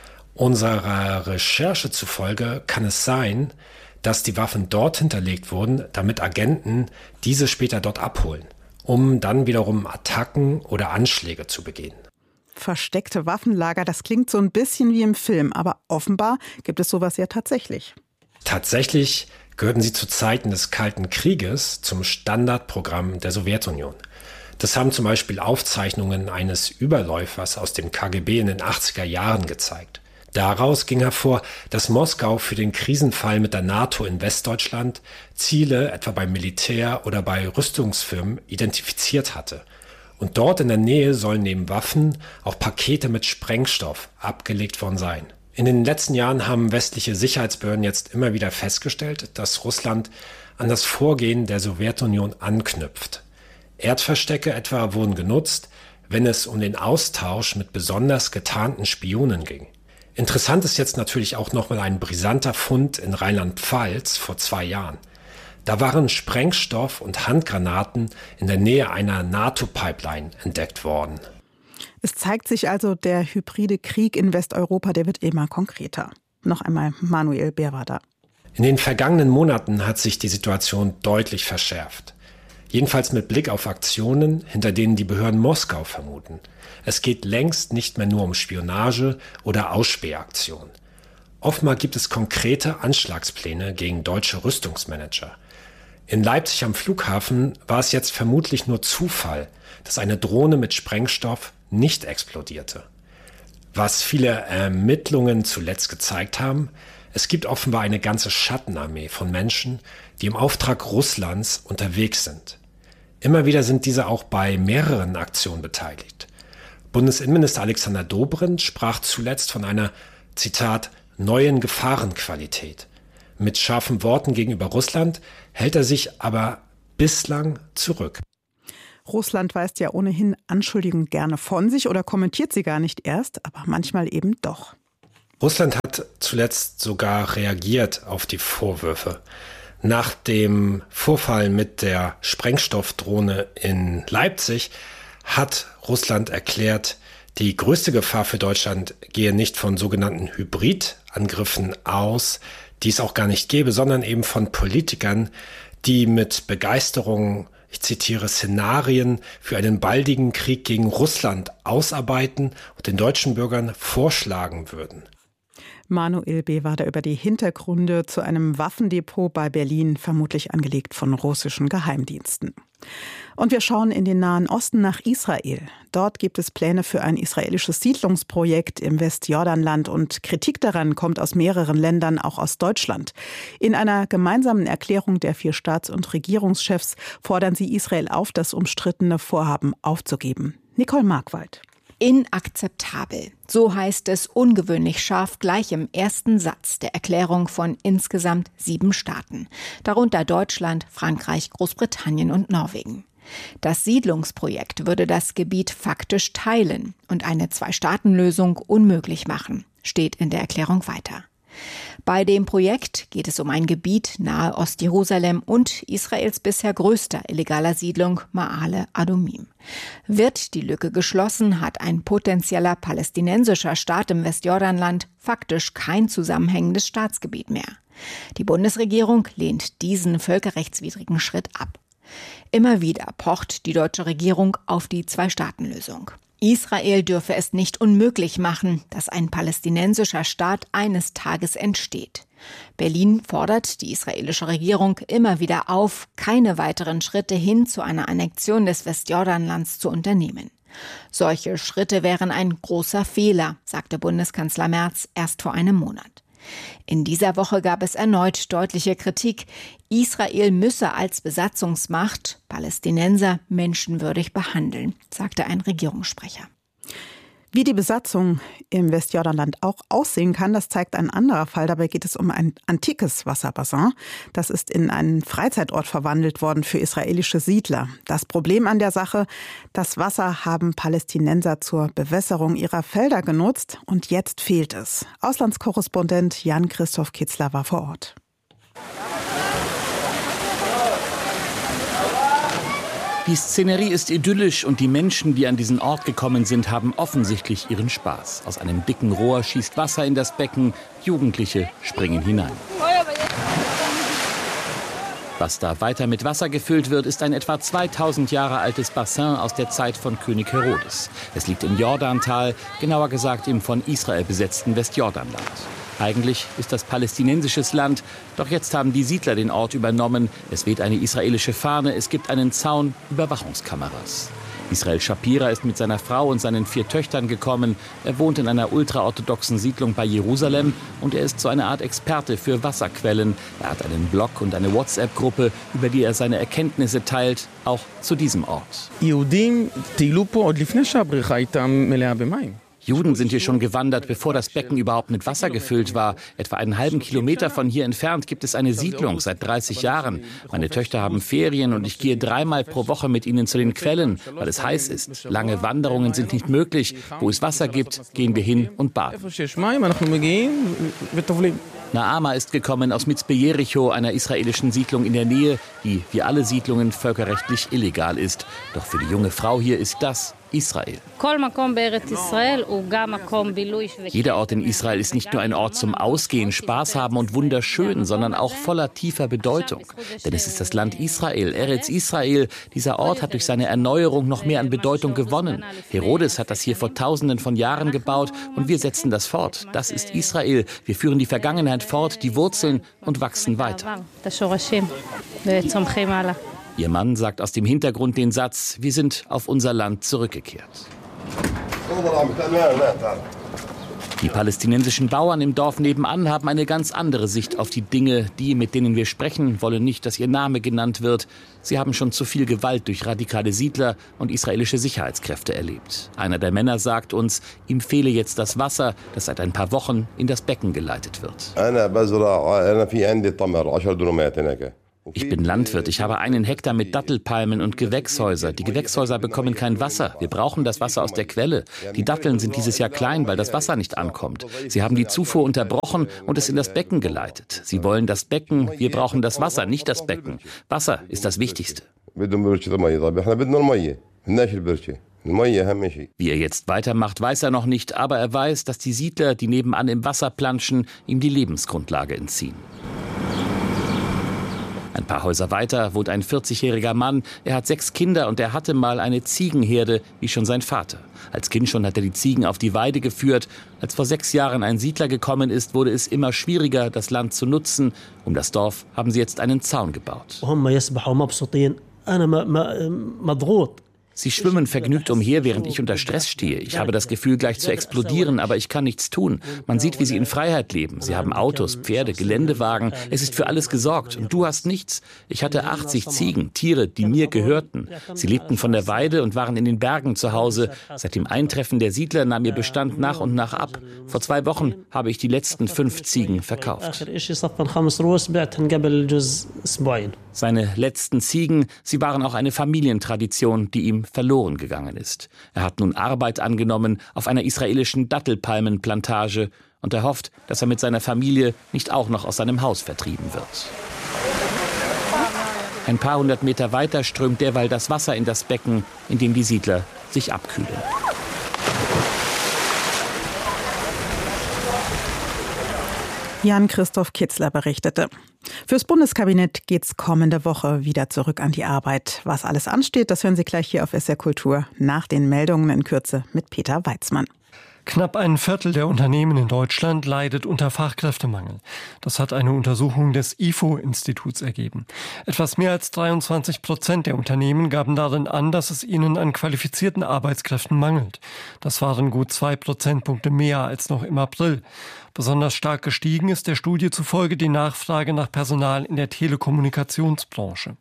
Unserer Recherche zufolge kann es sein, dass die Waffen dort hinterlegt wurden, damit Agenten diese später dort abholen, um dann wiederum Attacken oder Anschläge zu begehen. Versteckte Waffenlager, das klingt so ein bisschen wie im Film, aber offenbar gibt es sowas ja tatsächlich. Tatsächlich gehörten sie zu Zeiten des Kalten Krieges zum Standardprogramm der Sowjetunion. Das haben zum Beispiel Aufzeichnungen eines Überläufers aus dem K G B in den achtziger Jahren gezeigt. Daraus ging hervor, dass Moskau für den Krisenfall mit der NATO in Westdeutschland Ziele etwa beim Militär oder bei Rüstungsfirmen identifiziert hatte. Und dort in der Nähe sollen neben Waffen auch Pakete mit Sprengstoff abgelegt worden sein. In den letzten Jahren haben westliche Sicherheitsbehörden jetzt immer wieder festgestellt, dass Russland an das Vorgehen der Sowjetunion anknüpft. Erdverstecke etwa wurden genutzt, wenn es um den Austausch mit besonders getarnten Spionen ging. Interessant ist jetzt natürlich auch nochmal ein brisanter Fund in Rheinland-Pfalz vor zwei Jahren. Da waren Sprengstoff und Handgranaten in der Nähe einer NATO-Pipeline entdeckt worden. Es zeigt sich also, der hybride Krieg in Westeuropa, der wird immer konkreter. Noch einmal Manuel Bevada. In den vergangenen Monaten hat sich die Situation deutlich verschärft. Jedenfalls mit Blick auf Aktionen, hinter denen die Behörden Moskau vermuten. Es geht längst nicht mehr nur um Spionage oder Ausspähaktionen. Offenbar gibt es konkrete Anschlagspläne gegen deutsche Rüstungsmanager. In Leipzig am Flughafen war es jetzt vermutlich nur Zufall, dass eine Drohne mit Sprengstoff nicht explodierte. Was viele Ermittlungen zuletzt gezeigt haben, es gibt offenbar eine ganze Schattenarmee von Menschen, die im Auftrag Russlands unterwegs sind. Immer wieder sind diese auch bei mehreren Aktionen beteiligt. Bundesinnenminister Alexander Dobrindt sprach zuletzt von einer Zitat, neuen Gefahrenqualität. Mit scharfen Worten gegenüber Russland hält er sich aber bislang zurück. Russland weist ja ohnehin Anschuldigungen gerne von sich oder kommentiert sie gar nicht erst, aber manchmal eben doch. Russland hat zuletzt sogar reagiert auf die Vorwürfe. Nach dem Vorfall mit der Sprengstoffdrohne in Leipzig hat Russland erklärt, die größte Gefahr für Deutschland gehe nicht von sogenannten Hybridangriffen aus, die es auch gar nicht gäbe, sondern eben von Politikern, die mit Begeisterung, ich zitiere, Szenarien für einen baldigen Krieg gegen Russland ausarbeiten und den deutschen Bürgern vorschlagen würden. Manuel B. war da über die Hintergründe zu einem Waffendepot bei Berlin, vermutlich angelegt von russischen Geheimdiensten. Und wir schauen in den Nahen Osten nach Israel. Dort gibt es Pläne für ein israelisches Siedlungsprojekt im Westjordanland und Kritik daran kommt aus mehreren Ländern, auch aus Deutschland. In einer gemeinsamen Erklärung der vier Staats- und Regierungschefs fordern sie Israel auf, das umstrittene Vorhaben aufzugeben. Nicole Markwald. Inakzeptabel. So heißt es ungewöhnlich scharf gleich im ersten Satz der Erklärung von insgesamt sieben Staaten. Darunter Deutschland, Frankreich, Großbritannien und Norwegen. Das Siedlungsprojekt würde das Gebiet faktisch teilen und eine Zwei-Staaten-Lösung unmöglich machen, steht in der Erklärung weiter. Bei dem Projekt geht es um ein Gebiet nahe Ostjerusalem und Israels bisher größter illegaler Siedlung Ma'ale Adumim. Wird die Lücke geschlossen, hat ein potenzieller palästinensischer Staat im Westjordanland faktisch kein zusammenhängendes Staatsgebiet mehr. Die Bundesregierung lehnt diesen völkerrechtswidrigen Schritt ab. Immer wieder pocht die deutsche Regierung auf die Zwei-Staaten-Lösung. Israel dürfe es nicht unmöglich machen, dass ein palästinensischer Staat eines Tages entsteht. Berlin fordert die israelische Regierung immer wieder auf, keine weiteren Schritte hin zu einer Annexion des Westjordanlands zu unternehmen. Solche Schritte wären ein großer Fehler, sagte Bundeskanzler Merz erst vor einem Monat. In dieser Woche gab es erneut deutliche Kritik. Israel müsse als Besatzungsmacht Palästinenser menschenwürdig behandeln, sagte ein Regierungssprecher. Wie die Besatzung im Westjordanland auch aussehen kann, das zeigt ein anderer Fall. Dabei geht es um ein antikes Wasserbassin. Das ist in einen Freizeitort verwandelt worden für israelische Siedler. Das Problem an der Sache, das Wasser haben Palästinenser zur Bewässerung ihrer Felder genutzt und jetzt fehlt es. Auslandskorrespondent Jan-Christoph Kitzler war vor Ort. Die Szenerie ist idyllisch und die Menschen, die an diesen Ort gekommen sind, haben offensichtlich ihren Spaß. Aus einem dicken Rohr schießt Wasser in das Becken, Jugendliche springen hinein. Was da weiter mit Wasser gefüllt wird, ist ein etwa zweitausend Jahre altes Bassin aus der Zeit von König Herodes. Es liegt im Jordantal, genauer gesagt im von Israel besetzten Westjordanland. Eigentlich ist das palästinensisches Land, doch jetzt haben die Siedler den Ort übernommen. Es weht eine israelische Fahne, es gibt einen Zaun, Überwachungskameras. Israel Shapira ist mit seiner Frau und seinen vier Töchtern gekommen. Er wohnt in einer ultraorthodoxen Siedlung bei Jerusalem und er ist so eine Art Experte für Wasserquellen. Er hat einen Blog und eine WhatsApp-Gruppe, über die er seine Erkenntnisse teilt, auch zu diesem Ort. Juden sind hier schon gewandert, bevor das Becken überhaupt mit Wasser gefüllt war. Etwa einen halben Kilometer von hier entfernt gibt es eine Siedlung seit dreißig Jahren. Meine Töchter haben Ferien und ich gehe dreimal pro Woche mit ihnen zu den Quellen, weil es heiß ist. Lange Wanderungen sind nicht möglich. Wo es Wasser gibt, gehen wir hin und baden. Naama ist gekommen aus Mitzpe Jericho, einer israelischen Siedlung in der Nähe, die wie alle Siedlungen völkerrechtlich illegal ist. Doch für die junge Frau hier ist das Israel. Jeder Ort in Israel ist nicht nur ein Ort zum Ausgehen, Spaß haben und wunderschön, sondern auch voller tiefer Bedeutung. Denn es ist das Land Israel, Eretz Israel. Dieser Ort hat durch seine Erneuerung noch mehr an Bedeutung gewonnen. Herodes hat das hier vor Tausenden von Jahren gebaut und wir setzen das fort. Das ist Israel. Wir führen die Vergangenheit fort, die Wurzeln und wachsen weiter. Ihr Mann sagt aus dem Hintergrund den Satz, wir sind auf unser Land zurückgekehrt. Die palästinensischen Bauern im Dorf nebenan haben eine ganz andere Sicht auf die Dinge. Die, mit denen wir sprechen, wollen nicht, dass ihr Name genannt wird. Sie haben schon zu viel Gewalt durch radikale Siedler und israelische Sicherheitskräfte erlebt. Einer der Männer sagt uns, ihm fehle jetzt das Wasser, das seit ein paar Wochen in das Becken geleitet wird. Ich bin Landwirt. Ich habe einen Hektar mit Dattelpalmen und Gewächshäuser. Die Gewächshäuser bekommen kein Wasser. Wir brauchen das Wasser aus der Quelle. Die Datteln sind dieses Jahr klein, weil das Wasser nicht ankommt. Sie haben die Zufuhr unterbrochen und es in das Becken geleitet. Sie wollen das Becken. Wir brauchen das Wasser, nicht das Becken. Wasser ist das Wichtigste. Wie er jetzt weitermacht, weiß er noch nicht. Aber er weiß, dass die Siedler, die nebenan im Wasser planschen, ihm die Lebensgrundlage entziehen. Ein paar Häuser weiter wohnt ein vierzigjähriger Mann. Er hat sechs Kinder und er hatte mal eine Ziegenherde, wie schon sein Vater. Als Kind schon hat er die Ziegen auf die Weide geführt. Als vor sechs Jahren ein Siedler gekommen ist, wurde es immer schwieriger, das Land zu nutzen. Um das Dorf haben sie jetzt einen Zaun gebaut. Sie schwimmen vergnügt umher, während ich unter Stress stehe. Ich habe das Gefühl, gleich zu explodieren, aber ich kann nichts tun. Man sieht, wie sie in Freiheit leben. Sie haben Autos, Pferde, Geländewagen. Es ist für alles gesorgt. Und du hast nichts. Ich hatte achtzig Ziegen, Tiere, die mir gehörten. Sie lebten von der Weide und waren in den Bergen zu Hause. Seit dem Eintreffen der Siedler nahm ihr Bestand nach und nach ab. Vor zwei Wochen habe ich die letzten fünf Ziegen verkauft. Seine letzten Ziegen, sie waren auch eine Familientradition, die ihm verloren gegangen ist. Er hat nun Arbeit angenommen auf einer israelischen Dattelpalmenplantage und er hofft, dass er mit seiner Familie nicht auch noch aus seinem Haus vertrieben wird. Ein paar hundert Meter weiter strömt derweil das Wasser in das Becken, in dem die Siedler sich abkühlen. Jan-Christoph Kitzler berichtete. Fürs Bundeskabinett geht's kommende Woche wieder zurück an die Arbeit. Was alles ansteht, das hören Sie gleich hier auf S R Kultur nach den Meldungen in Kürze mit Peter Weitzmann. Knapp ein Viertel der Unternehmen in Deutschland leidet unter Fachkräftemangel. Das hat eine Untersuchung des I F O-Instituts ergeben. Etwas mehr als dreiundzwanzig Prozent der Unternehmen gaben darin an, dass es ihnen an qualifizierten Arbeitskräften mangelt. Das waren gut zwei Prozentpunkte mehr als noch im April. Besonders stark gestiegen ist der Studie zufolge die Nachfrage nach Personal in der Telekommunikationsbranche.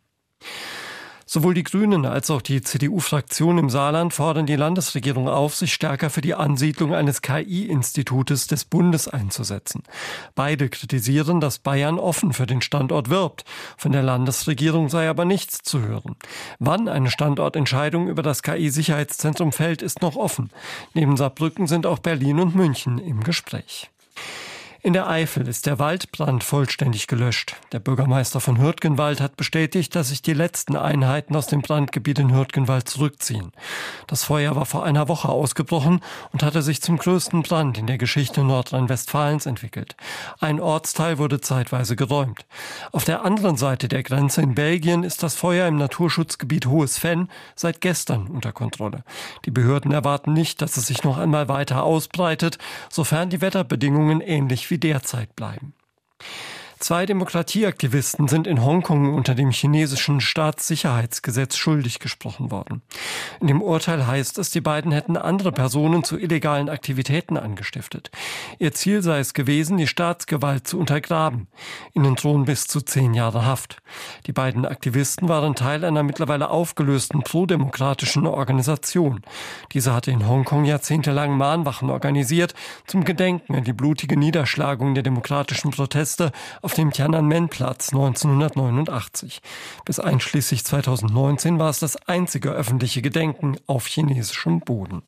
Sowohl die Grünen als auch die C D U-Fraktion im Saarland fordern die Landesregierung auf, sich stärker für die Ansiedlung eines K I-Institutes des Bundes einzusetzen. Beide kritisieren, dass Bayern offen für den Standort wirbt. Von der Landesregierung sei aber nichts zu hören. Wann eine Standortentscheidung über das K I-Sicherheitszentrum fällt, ist noch offen. Neben Saarbrücken sind auch Berlin und München im Gespräch. In der Eifel ist der Waldbrand vollständig gelöscht. Der Bürgermeister von Hürtgenwald hat bestätigt, dass sich die letzten Einheiten aus dem Brandgebiet in Hürtgenwald zurückziehen. Das Feuer war vor einer Woche ausgebrochen und hatte sich zum größten Brand in der Geschichte Nordrhein-Westfalens entwickelt. Ein Ortsteil wurde zeitweise geräumt. Auf der anderen Seite der Grenze in Belgien ist das Feuer im Naturschutzgebiet Hohes Venn seit gestern unter Kontrolle. Die Behörden erwarten nicht, dass es sich noch einmal weiter ausbreitet, sofern die Wetterbedingungen ähnlich wie derzeit bleiben. Zwei Demokratieaktivisten sind in Hongkong unter dem chinesischen Staatssicherheitsgesetz schuldig gesprochen worden. In dem Urteil heißt es, die beiden hätten andere Personen zu illegalen Aktivitäten angestiftet. Ihr Ziel sei es gewesen, die Staatsgewalt zu untergraben. Ihnen drohen bis zu zehn Jahre Haft. Die beiden Aktivisten waren Teil einer mittlerweile aufgelösten prodemokratischen Organisation. Diese hatte in Hongkong jahrzehntelang Mahnwachen organisiert, zum Gedenken an die blutige Niederschlagung der demokratischen Proteste auf dem Tiananmen-Platz neunzehnhundertneunundachtzig. Bis einschließlich zweitausendneunzehn war es das einzige öffentliche Gedenken auf chinesischem Boden.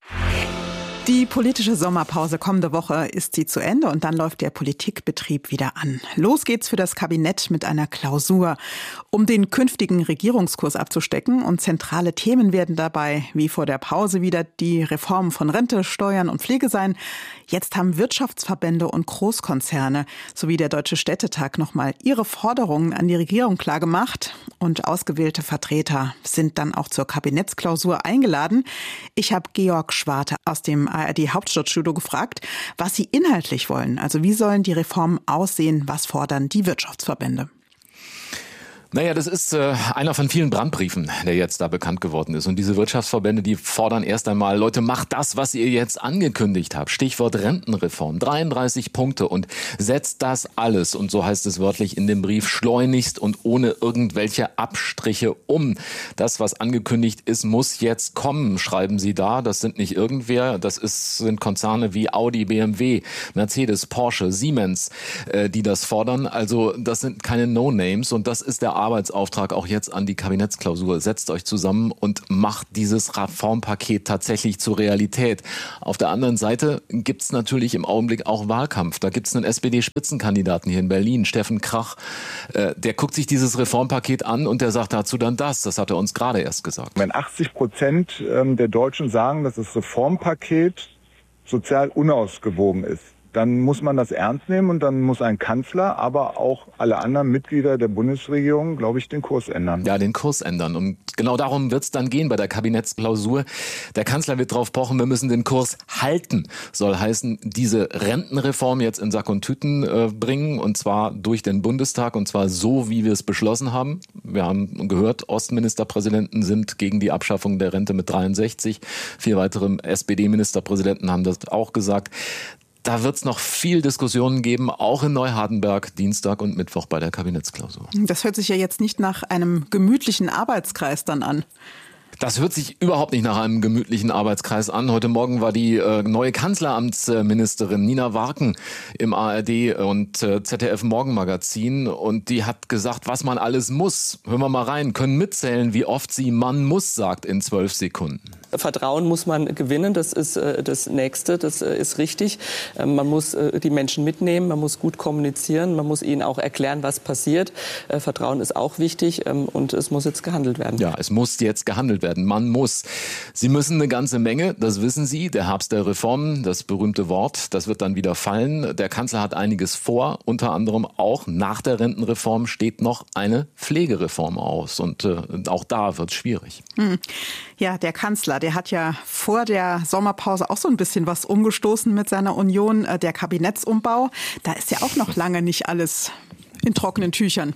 Die politische Sommerpause kommende Woche ist sie zu Ende und dann läuft der Politikbetrieb wieder an. Los geht's für das Kabinett mit einer Klausur. Um den künftigen Regierungskurs abzustecken und zentrale Themen werden dabei, wie vor der Pause wieder, die Reformen von Rente, Steuern und Pflege sein. Jetzt haben Wirtschaftsverbände und Großkonzerne sowie der Deutsche Städtetag nochmal ihre Forderungen an die Regierung klargemacht und ausgewählte Vertreter sind dann auch zur Kabinettsklausur eingeladen. Ich habe Georg Schwarte aus dem A R D-Hauptstadtstudio gefragt, was sie inhaltlich wollen. Also wie sollen die Reformen aussehen? Was fordern die Wirtschaftsverbände? Naja, das ist äh, einer von vielen Brandbriefen, der jetzt da bekannt geworden ist. Und diese Wirtschaftsverbände, die fordern erst einmal, Leute, macht das, was ihr jetzt angekündigt habt. Stichwort Rentenreform, dreiunddreißig Punkte und setzt das alles, und so heißt es wörtlich in dem Brief, schleunigst und ohne irgendwelche Abstriche um. Das, was angekündigt ist, muss jetzt kommen, schreiben sie da. Das sind nicht irgendwer, das ist, sind Konzerne wie Audi, B M W, Mercedes, Porsche, Siemens, äh, die das fordern. Also das sind keine No-Names, und das ist der Arbeitsauftrag auch jetzt an die Kabinettsklausur. Setzt euch zusammen und macht dieses Reformpaket tatsächlich zur Realität. Auf der anderen Seite gibt's natürlich im Augenblick auch Wahlkampf. Da gibt's einen S P D-Spitzenkandidaten hier in Berlin, Steffen Krach. Äh, der guckt sich dieses Reformpaket an und der sagt dazu dann das. Das hat er uns gerade erst gesagt. Wenn achtzig Prozent der Deutschen sagen, dass das Reformpaket sozial unausgewogen ist, dann muss man das ernst nehmen, und dann muss ein Kanzler, aber auch alle anderen Mitglieder der Bundesregierung, glaube ich, den Kurs ändern. Ja, den Kurs ändern. Und genau darum wird es dann gehen bei der Kabinettsklausur. Der Kanzler wird drauf pochen, wir müssen den Kurs halten. Soll heißen, diese Rentenreform jetzt in Sack und Tüten äh, bringen, und zwar durch den Bundestag, und zwar so, wie wir es beschlossen haben. Wir haben gehört, Ostministerpräsidenten sind gegen die Abschaffung der Rente mit dreiundsechzig. Vier weitere S P D-Ministerpräsidenten haben das auch gesagt. Da wird es noch viel Diskussionen geben, auch in Neuhardenberg, Dienstag und Mittwoch bei der Kabinettsklausur. Das hört sich ja jetzt nicht nach einem gemütlichen Arbeitskreis dann an. Das hört sich überhaupt nicht nach einem gemütlichen Arbeitskreis an. Heute Morgen war die äh, neue Kanzleramtsministerin Nina Warken im A R D und äh, Z D F Morgenmagazin, und die hat gesagt, was man alles muss. Hören wir mal rein, können mitzählen, wie oft sie man muss sagt in zwölf Sekunden. Vertrauen muss man gewinnen, das ist äh, das Nächste, das äh, ist richtig. Äh, man muss äh, die Menschen mitnehmen, man muss gut kommunizieren, man muss ihnen auch erklären, was passiert. Äh, Vertrauen ist auch wichtig, ähm, und es muss jetzt gehandelt werden. Ja, es muss jetzt gehandelt werden. Man muss. Sie müssen eine ganze Menge, das wissen Sie. Der Herbst der Reformen, das berühmte Wort, das wird dann wieder fallen. Der Kanzler hat einiges vor, unter anderem auch nach der Rentenreform steht noch eine Pflegereform aus. Und äh, auch da wird es schwierig. Hm. Ja, der Kanzler, der hat ja vor der Sommerpause auch so ein bisschen was umgestoßen mit seiner Union, äh, der Kabinettsumbau. Da ist ja auch noch lange nicht alles in trockenen Tüchern.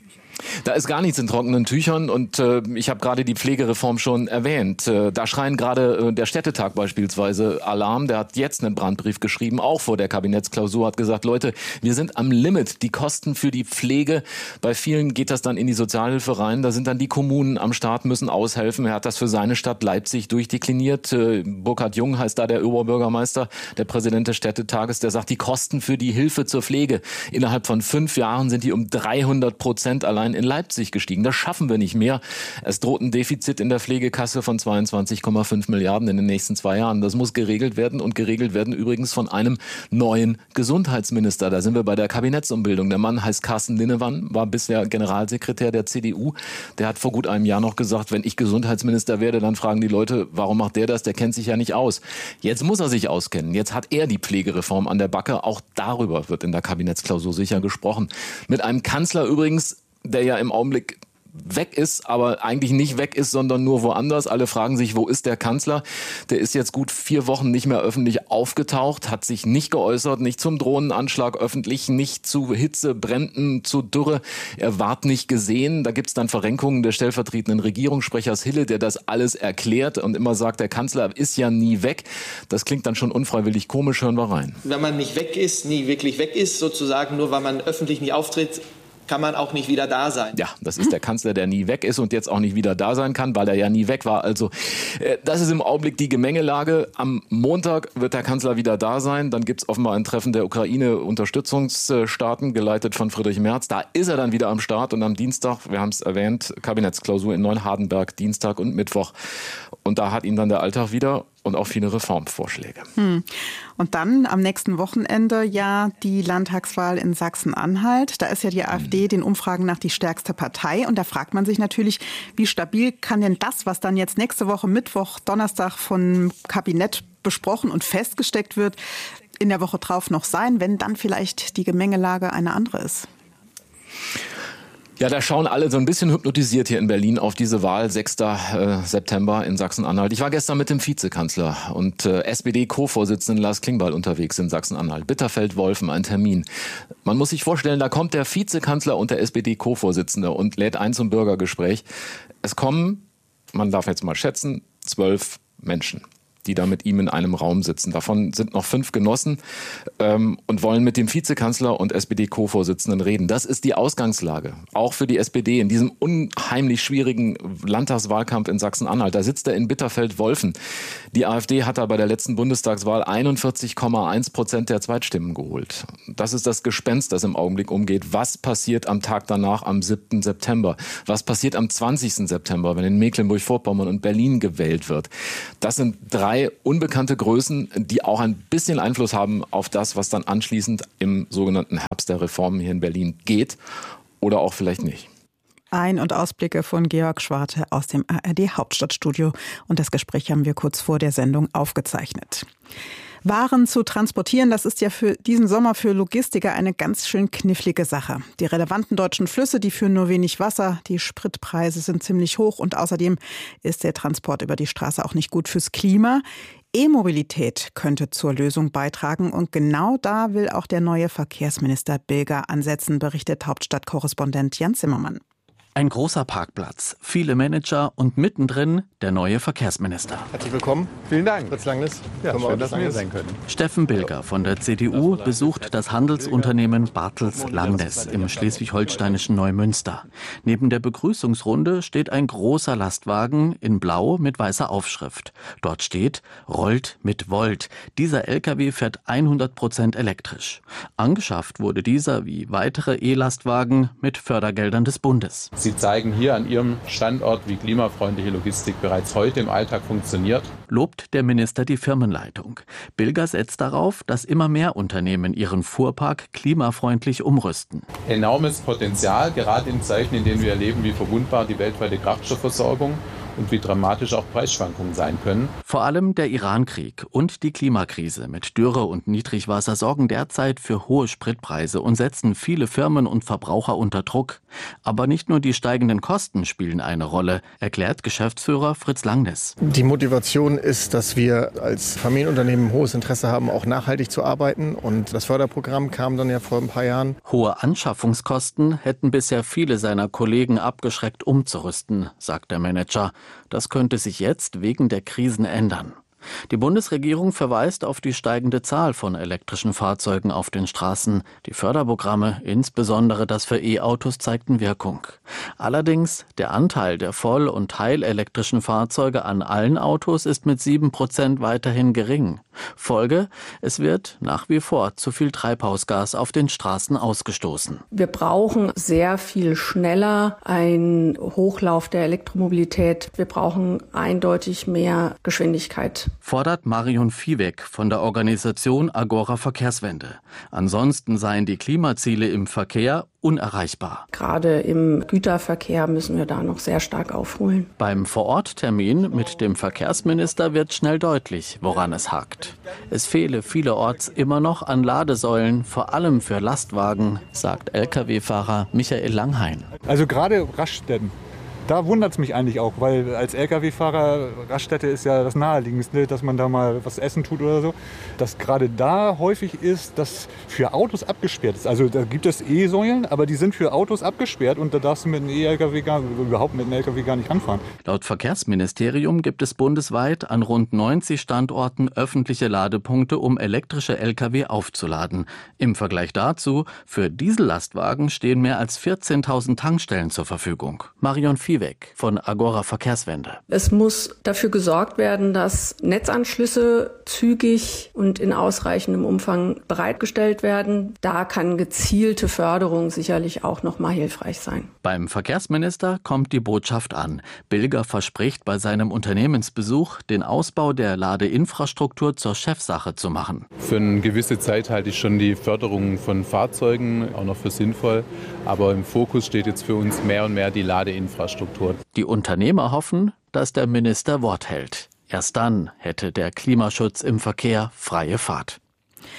Da ist gar nichts in trockenen Tüchern, und äh, ich habe gerade die Pflegereform schon erwähnt. Äh, da schreien gerade äh, der Städtetag beispielsweise Alarm. Der hat jetzt einen Brandbrief geschrieben, auch vor der Kabinettsklausur, hat gesagt, Leute, wir sind am Limit. Die Kosten für die Pflege, bei vielen geht das dann in die Sozialhilfe rein. Da sind dann die Kommunen am Start, müssen aushelfen. Er hat das für seine Stadt Leipzig durchdekliniert. Äh, Burkhard Jung heißt da der Oberbürgermeister, der Präsident des Städtetages, der sagt, die Kosten für die Hilfe zur Pflege innerhalb von fünf Jahren sind die um dreihundert Prozent allein in Leipzig gestiegen. Das schaffen wir nicht mehr. Es droht ein Defizit in der Pflegekasse von zweiundzwanzig Komma fünf Milliarden in den nächsten zwei Jahren. Das muss geregelt werden, und geregelt werden übrigens von einem neuen Gesundheitsminister. Da sind wir bei der Kabinettsumbildung. Der Mann heißt Carsten Linnewann, war bisher Generalsekretär der C D U. Der hat vor gut einem Jahr noch gesagt, wenn ich Gesundheitsminister werde, dann fragen die Leute, warum macht der das? Der kennt sich ja nicht aus. Jetzt muss er sich auskennen. Jetzt hat er die Pflegereform an der Backe. Auch darüber wird in der Kabinettsklausur sicher gesprochen. Mit einem Kanzler übrigens, der ja im Augenblick weg ist, aber eigentlich nicht weg ist, sondern nur woanders. Alle fragen sich, wo ist der Kanzler? Der ist jetzt gut vier Wochen nicht mehr öffentlich aufgetaucht, hat sich nicht geäußert, nicht zum Drohnenanschlag öffentlich, nicht zu Hitze, Bränden, zu Dürre. Er ward nicht gesehen. Da gibt's dann Verrenkungen des stellvertretenden Regierungssprechers Hille, der das alles erklärt und immer sagt, der Kanzler ist ja nie weg. Das klingt dann schon unfreiwillig komisch. Hören wir rein. Wenn man nicht weg ist, nie wirklich weg ist, sozusagen, nur weil man öffentlich nie auftritt, kann man auch nicht wieder da sein. Ja, das ist der Kanzler, der nie weg ist und jetzt auch nicht wieder da sein kann, weil er ja nie weg war. Also äh, das ist im Augenblick die Gemengelage. Am Montag wird der Kanzler wieder da sein. Dann gibt es offenbar ein Treffen der Ukraine-Unterstützungsstaaten, geleitet von Friedrich Merz. Da ist er dann wieder am Start. Und am Dienstag, wir haben es erwähnt, Kabinettsklausur in Neuhardenberg, Dienstag und Mittwoch. Und da hat ihn dann der Alltag wieder und auch viele Reformvorschläge. Hm. Und dann am nächsten Wochenende ja die Landtagswahl in Sachsen-Anhalt. Da ist ja die AfD den Umfragen nach die stärkste Partei. Und da fragt man sich natürlich, wie stabil kann denn das, was dann jetzt nächste Woche Mittwoch, Donnerstag vom Kabinett besprochen und festgesteckt wird, in der Woche drauf noch sein, wenn dann vielleicht die Gemengelage eine andere ist? Ja, da schauen alle so ein bisschen hypnotisiert hier in Berlin auf diese Wahl, sechster September in Sachsen-Anhalt. Ich war gestern mit dem Vizekanzler und äh, S P D-Co-Vorsitzenden Lars Klingbeil unterwegs in Sachsen-Anhalt. Bitterfeld-Wolfen, ein Termin. Man muss sich vorstellen, da kommt der Vizekanzler und der S P D-Co-Vorsitzende und lädt ein zum Bürgergespräch. Es kommen, man darf jetzt mal schätzen, zwölf Menschen, die da mit ihm in einem Raum sitzen. Davon sind noch fünf Genossen ähm, und wollen mit dem Vizekanzler und S P D-Co-Vorsitzenden reden. Das ist die Ausgangslage, auch für die S P D in diesem unheimlich schwierigen Landtagswahlkampf in Sachsen-Anhalt. Da sitzt er in Bitterfeld-Wolfen. Die AfD hat da bei der letzten Bundestagswahl einundvierzig Komma eins Prozent der Zweitstimmen geholt. Das ist das Gespenst, das im Augenblick umgeht. Was passiert am Tag danach, am siebten September? Was passiert am zwanzigsten September, wenn in Mecklenburg-Vorpommern und Berlin gewählt wird? Das sind drei unbekannte Größen, die auch ein bisschen Einfluss haben auf das, was dann anschließend im sogenannten Herbst der Reformen hier in Berlin geht oder auch vielleicht nicht. Ein- und Ausblicke von Georg Schwarte aus dem A R D-Hauptstadtstudio. Und das Gespräch haben wir kurz vor der Sendung aufgezeichnet. Waren zu transportieren, das ist ja für diesen Sommer für Logistiker eine ganz schön knifflige Sache. Die relevanten deutschen Flüsse, die führen nur wenig Wasser, die Spritpreise sind ziemlich hoch und außerdem ist der Transport über die Straße auch nicht gut fürs Klima. E-Mobilität könnte zur Lösung beitragen und genau da will auch der neue Verkehrsminister Bilger ansetzen, berichtet Hauptstadtkorrespondent Jan Zimmermann. Ein großer Parkplatz, viele Manager und mittendrin der neue Verkehrsminister. Herzlich willkommen. Vielen Dank. Fritz Langnes. Ja, schön, dass wir hier sein können. Steffen Bilger von der C D U besucht das Handelsunternehmen Bartels Langnes im schleswig-holsteinischen Neumünster. Neben der Begrüßungsrunde steht ein großer Lastwagen in Blau mit weißer Aufschrift. Dort steht, rollt mit Volt. Dieser L K W fährt hundert Prozent elektrisch. Angeschafft wurde dieser wie weitere E-Lastwagen mit Fördergeldern des Bundes. Sie zeigen hier an Ihrem Standort, wie klimafreundliche Logistik bereits heute im Alltag funktioniert. Lobt der Minister die Firmenleitung. Bilger setzt darauf, dass immer mehr Unternehmen ihren Fuhrpark klimafreundlich umrüsten. Enormes Potenzial, gerade in Zeiten, in denen wir erleben, wie verwundbar die weltweite Kraftstoffversorgung und wie dramatisch auch Preisschwankungen sein können. Vor allem der Irankrieg und die Klimakrise mit Dürre und Niedrigwasser sorgen derzeit für hohe Spritpreise und setzen viele Firmen und Verbraucher unter Druck. Aber nicht nur die steigenden Kosten spielen eine Rolle, erklärt Geschäftsführer Fritz Langnes. Die Motivation ist, dass wir als Familienunternehmen ein hohes Interesse haben, auch nachhaltig zu arbeiten. Und das Förderprogramm kam dann ja vor ein paar Jahren. Hohe Anschaffungskosten hätten bisher viele seiner Kollegen abgeschreckt, umzurüsten, sagt der Manager. Das könnte sich jetzt wegen der Krisen ändern. Die Bundesregierung verweist auf die steigende Zahl von elektrischen Fahrzeugen auf den Straßen. Die Förderprogramme, insbesondere das für E-Autos, zeigten Wirkung. Allerdings, der Anteil der voll- und teilelektrischen Fahrzeuge an allen Autos ist mit sieben Prozent weiterhin gering. Folge, es wird nach wie vor zu viel Treibhausgas auf den Straßen ausgestoßen. Wir brauchen sehr viel schneller einen Hochlauf der Elektromobilität. Wir brauchen eindeutig mehr Geschwindigkeit. Fordert Marion Viehweg von der Organisation Agora Verkehrswende. Ansonsten seien die Klimaziele im Verkehr unerreichbar. Gerade im Güterverkehr müssen wir da noch sehr stark aufholen. Beim Vororttermin mit dem Verkehrsminister wird schnell deutlich, woran es hakt. Es fehle vielerorts immer noch an Ladesäulen, vor allem für Lastwagen, sagt L K W-Fahrer Michael Langhain. Also gerade Raststätten. Da wundert es mich eigentlich auch, weil als L K W-Fahrer, Raststätte ist ja das Naheliegendste, dass man da mal was essen tut oder so. Dass gerade da häufig ist, dass für Autos abgesperrt ist. Also da gibt es E-Säulen, aber die sind für Autos abgesperrt und da darfst du mit einem E-L K W gar, überhaupt mit einem L K W gar nicht anfahren. Laut Verkehrsministerium gibt es bundesweit an rund neunzig Standorten öffentliche Ladepunkte, um elektrische L K W aufzuladen. Im Vergleich dazu, für Diesellastwagen stehen mehr als vierzehntausend Tankstellen zur Verfügung. Marion Viehweg von Agora Verkehrswende. Es muss dafür gesorgt werden, dass Netzanschlüsse zügig und in ausreichendem Umfang bereitgestellt werden. Da kann gezielte Förderung sicherlich auch noch mal hilfreich sein. Beim Verkehrsminister kommt die Botschaft an. Bilger verspricht bei seinem Unternehmensbesuch, den Ausbau der Ladeinfrastruktur zur Chefsache zu machen. Für eine gewisse Zeit halte ich schon die Förderung von Fahrzeugen auch noch für sinnvoll. Aber im Fokus steht jetzt für uns mehr und mehr die Ladeinfrastruktur. Die Unternehmer hoffen, dass der Minister Wort hält. Erst dann hätte der Klimaschutz im Verkehr freie Fahrt.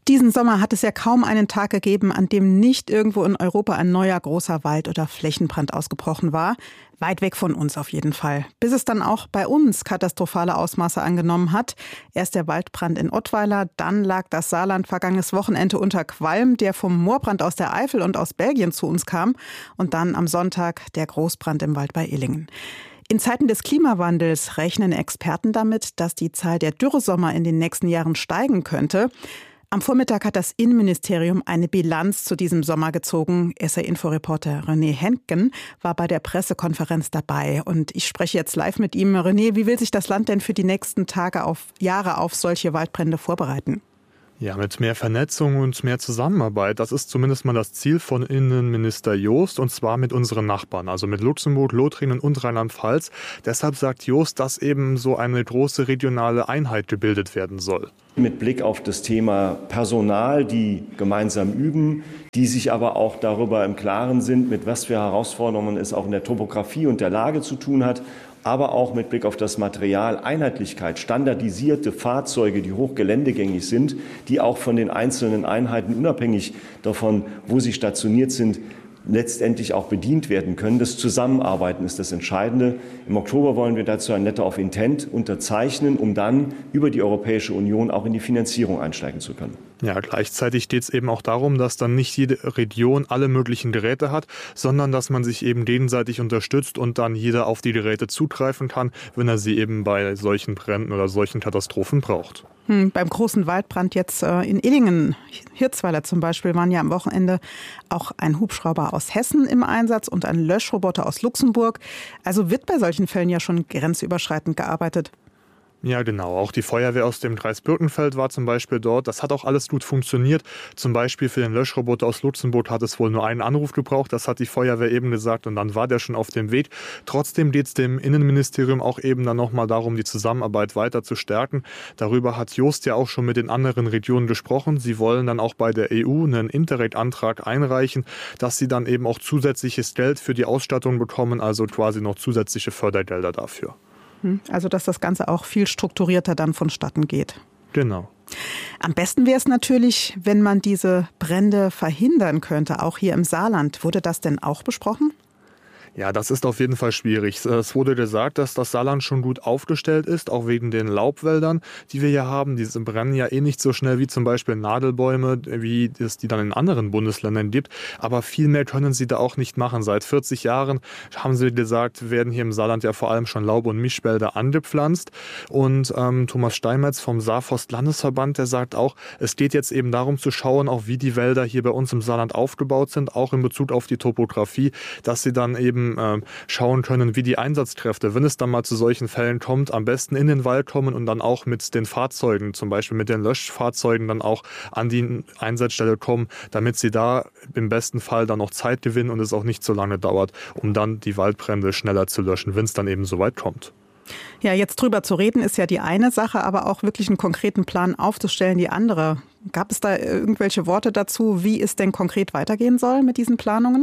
Diesen Sommer hat es ja kaum einen Tag gegeben, an dem nicht irgendwo in Europa ein neuer großer Wald- oder Flächenbrand ausgebrochen war. Weit weg von uns auf jeden Fall. Bis es dann auch bei uns katastrophale Ausmaße angenommen hat. Erst der Waldbrand in Ottweiler, dann lag das Saarland vergangenes Wochenende unter Qualm, der vom Moorbrand aus der Eifel und aus Belgien zu uns kam. Und dann am Sonntag der Großbrand im Wald bei Illingen. In Zeiten des Klimawandels rechnen Experten damit, dass die Zahl der Dürresommer in den nächsten Jahren steigen könnte. Am Vormittag hat das Innenministerium eine Bilanz zu diesem Sommer gezogen. S R-Info-Reporter René Henken war bei der Pressekonferenz dabei. Und ich spreche jetzt live mit ihm. René, wie will sich das Land denn für die nächsten Tage, auf Jahre auf solche Waldbrände vorbereiten? Ja, mit mehr Vernetzung und mehr Zusammenarbeit. Das ist zumindest mal das Ziel von Innenminister Joost, und zwar mit unseren Nachbarn, also mit Luxemburg, Lothringen und Rheinland-Pfalz. Deshalb sagt Joost, dass eben so eine große regionale Einheit gebildet werden soll. Mit Blick auf das Thema Personal, die gemeinsam üben, die sich aber auch darüber im Klaren sind, mit was für Herausforderungen es auch in der Topografie und der Lage zu tun hat, aber auch mit Blick auf das Material, Einheitlichkeit, standardisierte Fahrzeuge, die hochgeländegängig sind, die auch von den einzelnen Einheiten unabhängig davon, wo sie stationiert sind, letztendlich auch bedient werden können. Das Zusammenarbeiten ist das Entscheidende. Im Oktober wollen wir dazu ein Letter of Intent unterzeichnen, um dann über die Europäische Union auch in die Finanzierung einsteigen zu können. Ja, gleichzeitig geht es eben auch darum, dass dann nicht jede Region alle möglichen Geräte hat, sondern dass man sich eben gegenseitig unterstützt und dann jeder auf die Geräte zugreifen kann, wenn er sie eben bei solchen Bränden oder solchen Katastrophen braucht. Hm, beim großen Waldbrand jetzt äh, in Illingen, Hirzweiler zum Beispiel, waren ja am Wochenende auch ein Hubschrauber aus Hessen im Einsatz und ein Löschroboter aus Luxemburg. Also wird bei solchen Fällen ja schon grenzüberschreitend gearbeitet. Ja, genau. Auch die Feuerwehr aus dem Kreis Birkenfeld war zum Beispiel dort. Das hat auch alles gut funktioniert. Zum Beispiel für den Löschroboter aus Luxemburg hat es wohl nur einen Anruf gebraucht. Das hat die Feuerwehr eben gesagt und dann war der schon auf dem Weg. Trotzdem geht es dem Innenministerium auch eben dann nochmal darum, die Zusammenarbeit weiter zu stärken. Darüber hat Joost ja auch schon mit den anderen Regionen gesprochen. Sie wollen dann auch bei der E U einen Interreg-Antrag einreichen, dass sie dann eben auch zusätzliches Geld für die Ausstattung bekommen, also quasi noch zusätzliche Fördergelder dafür. Also dass das Ganze auch viel strukturierter dann vonstatten geht. Genau. Am besten wäre es natürlich, wenn man diese Brände verhindern könnte, auch hier im Saarland. Wurde das denn auch besprochen? Ja, das ist auf jeden Fall schwierig. Es wurde gesagt, dass das Saarland schon gut aufgestellt ist, auch wegen den Laubwäldern, die wir hier haben. Diese brennen ja eh nicht so schnell wie zum Beispiel Nadelbäume, wie es die dann in anderen Bundesländern gibt. Aber viel mehr können sie da auch nicht machen. Seit vierzig Jahren, haben sie gesagt, werden hier im Saarland ja vor allem schon Laub- und Mischwälder angepflanzt. Und ähm, Thomas Steinmetz vom Saarforst-Landesverband, der sagt auch, es geht jetzt eben darum zu schauen, auch wie die Wälder hier bei uns im Saarland aufgebaut sind, auch in Bezug auf die Topografie, dass sie dann eben schauen können, wie die Einsatzkräfte, wenn es dann mal zu solchen Fällen kommt, am besten in den Wald kommen und dann auch mit den Fahrzeugen, zum Beispiel mit den Löschfahrzeugen, dann auch an die Einsatzstelle kommen, damit sie da im besten Fall dann noch Zeit gewinnen und es auch nicht so lange dauert, um dann die Waldbrände schneller zu löschen, wenn es dann eben so weit kommt. Ja, jetzt drüber zu reden ist ja die eine Sache, aber auch wirklich einen konkreten Plan aufzustellen, die andere. Gab es da irgendwelche Worte dazu, wie es denn konkret weitergehen soll mit diesen Planungen?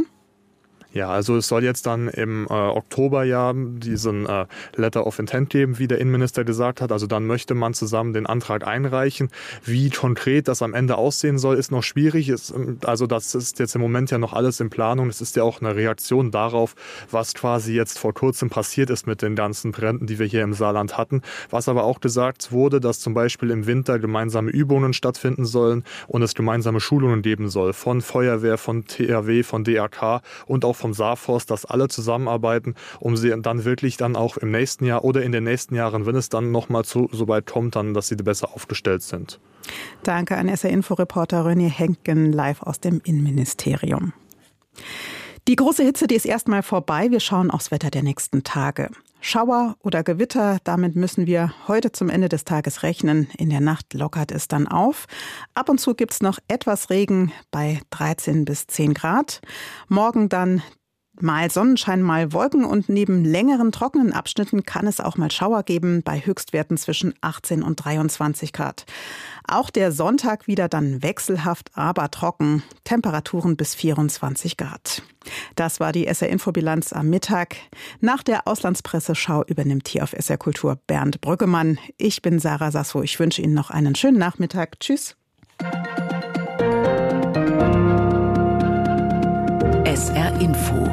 Ja, also es soll jetzt dann im äh, Oktober ja diesen äh, Letter of Intent geben, wie der Innenminister gesagt hat. Also dann möchte man zusammen den Antrag einreichen. Wie konkret das am Ende aussehen soll, ist noch schwierig. Es, also das ist jetzt im Moment ja noch alles in Planung. Es ist ja auch eine Reaktion darauf, was quasi jetzt vor kurzem passiert ist mit den ganzen Bränden, die wir hier im Saarland hatten. Was aber auch gesagt wurde, dass zum Beispiel im Winter gemeinsame Übungen stattfinden sollen und es gemeinsame Schulungen geben soll von Feuerwehr, von T H W, von D R K und auch vom Saarforst, dass alle zusammenarbeiten, um sie dann wirklich dann auch im nächsten Jahr oder in den nächsten Jahren, wenn es dann nochmal so weit kommt, dann, dass sie besser aufgestellt sind. Danke an S R-Info-Reporter René Henken live aus dem Innenministerium. Die große Hitze, die ist erstmal vorbei. Wir schauen aufs Wetter der nächsten Tage. Schauer oder Gewitter, damit müssen wir heute zum Ende des Tages rechnen. In der Nacht lockert es dann auf. Ab und zu gibt es noch etwas Regen bei dreizehn bis zehn Grad. Morgen dann mal Sonnenschein, mal Wolken und neben längeren trockenen Abschnitten kann es auch mal Schauer geben bei Höchstwerten zwischen achtzehn und dreiundzwanzig Grad. Auch der Sonntag wieder dann wechselhaft, aber trocken. Temperaturen bis vierundzwanzig Grad. Das war die S R-Info-Bilanz am Mittag. Nach der Auslandspresseschau übernimmt hier auf S R Kultur Bernd Brüggemann. Ich bin Sarah Sasso. Ich wünsche Ihnen noch einen schönen Nachmittag. Tschüss. S R Info.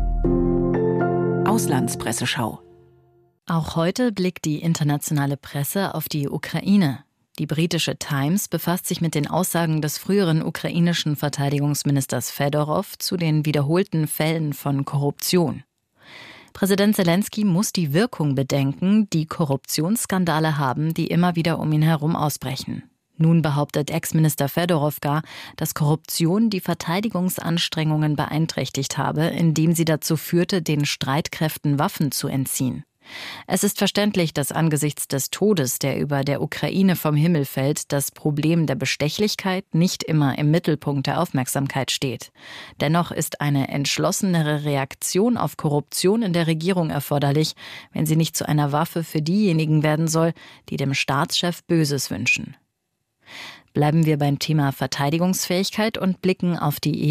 Auslandspresseschau. Auch heute blickt die internationale Presse auf die Ukraine. Die britische Times befasst sich mit den Aussagen des früheren ukrainischen Verteidigungsministers Fedorov zu den wiederholten Fällen von Korruption. Präsident Selenskyj muss die Wirkung bedenken, die Korruptionsskandale haben, die immer wieder um ihn herum ausbrechen. Nun behauptet Ex-Minister Fedorov gar, dass Korruption die Verteidigungsanstrengungen beeinträchtigt habe, indem sie dazu führte, den Streitkräften Waffen zu entziehen. Es ist verständlich, dass angesichts des Todes, der über der Ukraine vom Himmel fällt, das Problem der Bestechlichkeit nicht immer im Mittelpunkt der Aufmerksamkeit steht. Dennoch ist eine entschlossenere Reaktion auf Korruption in der Regierung erforderlich, wenn sie nicht zu einer Waffe für diejenigen werden soll, die dem Staatschef Böses wünschen. Bleiben wir beim Thema Verteidigungsfähigkeit und blicken auf die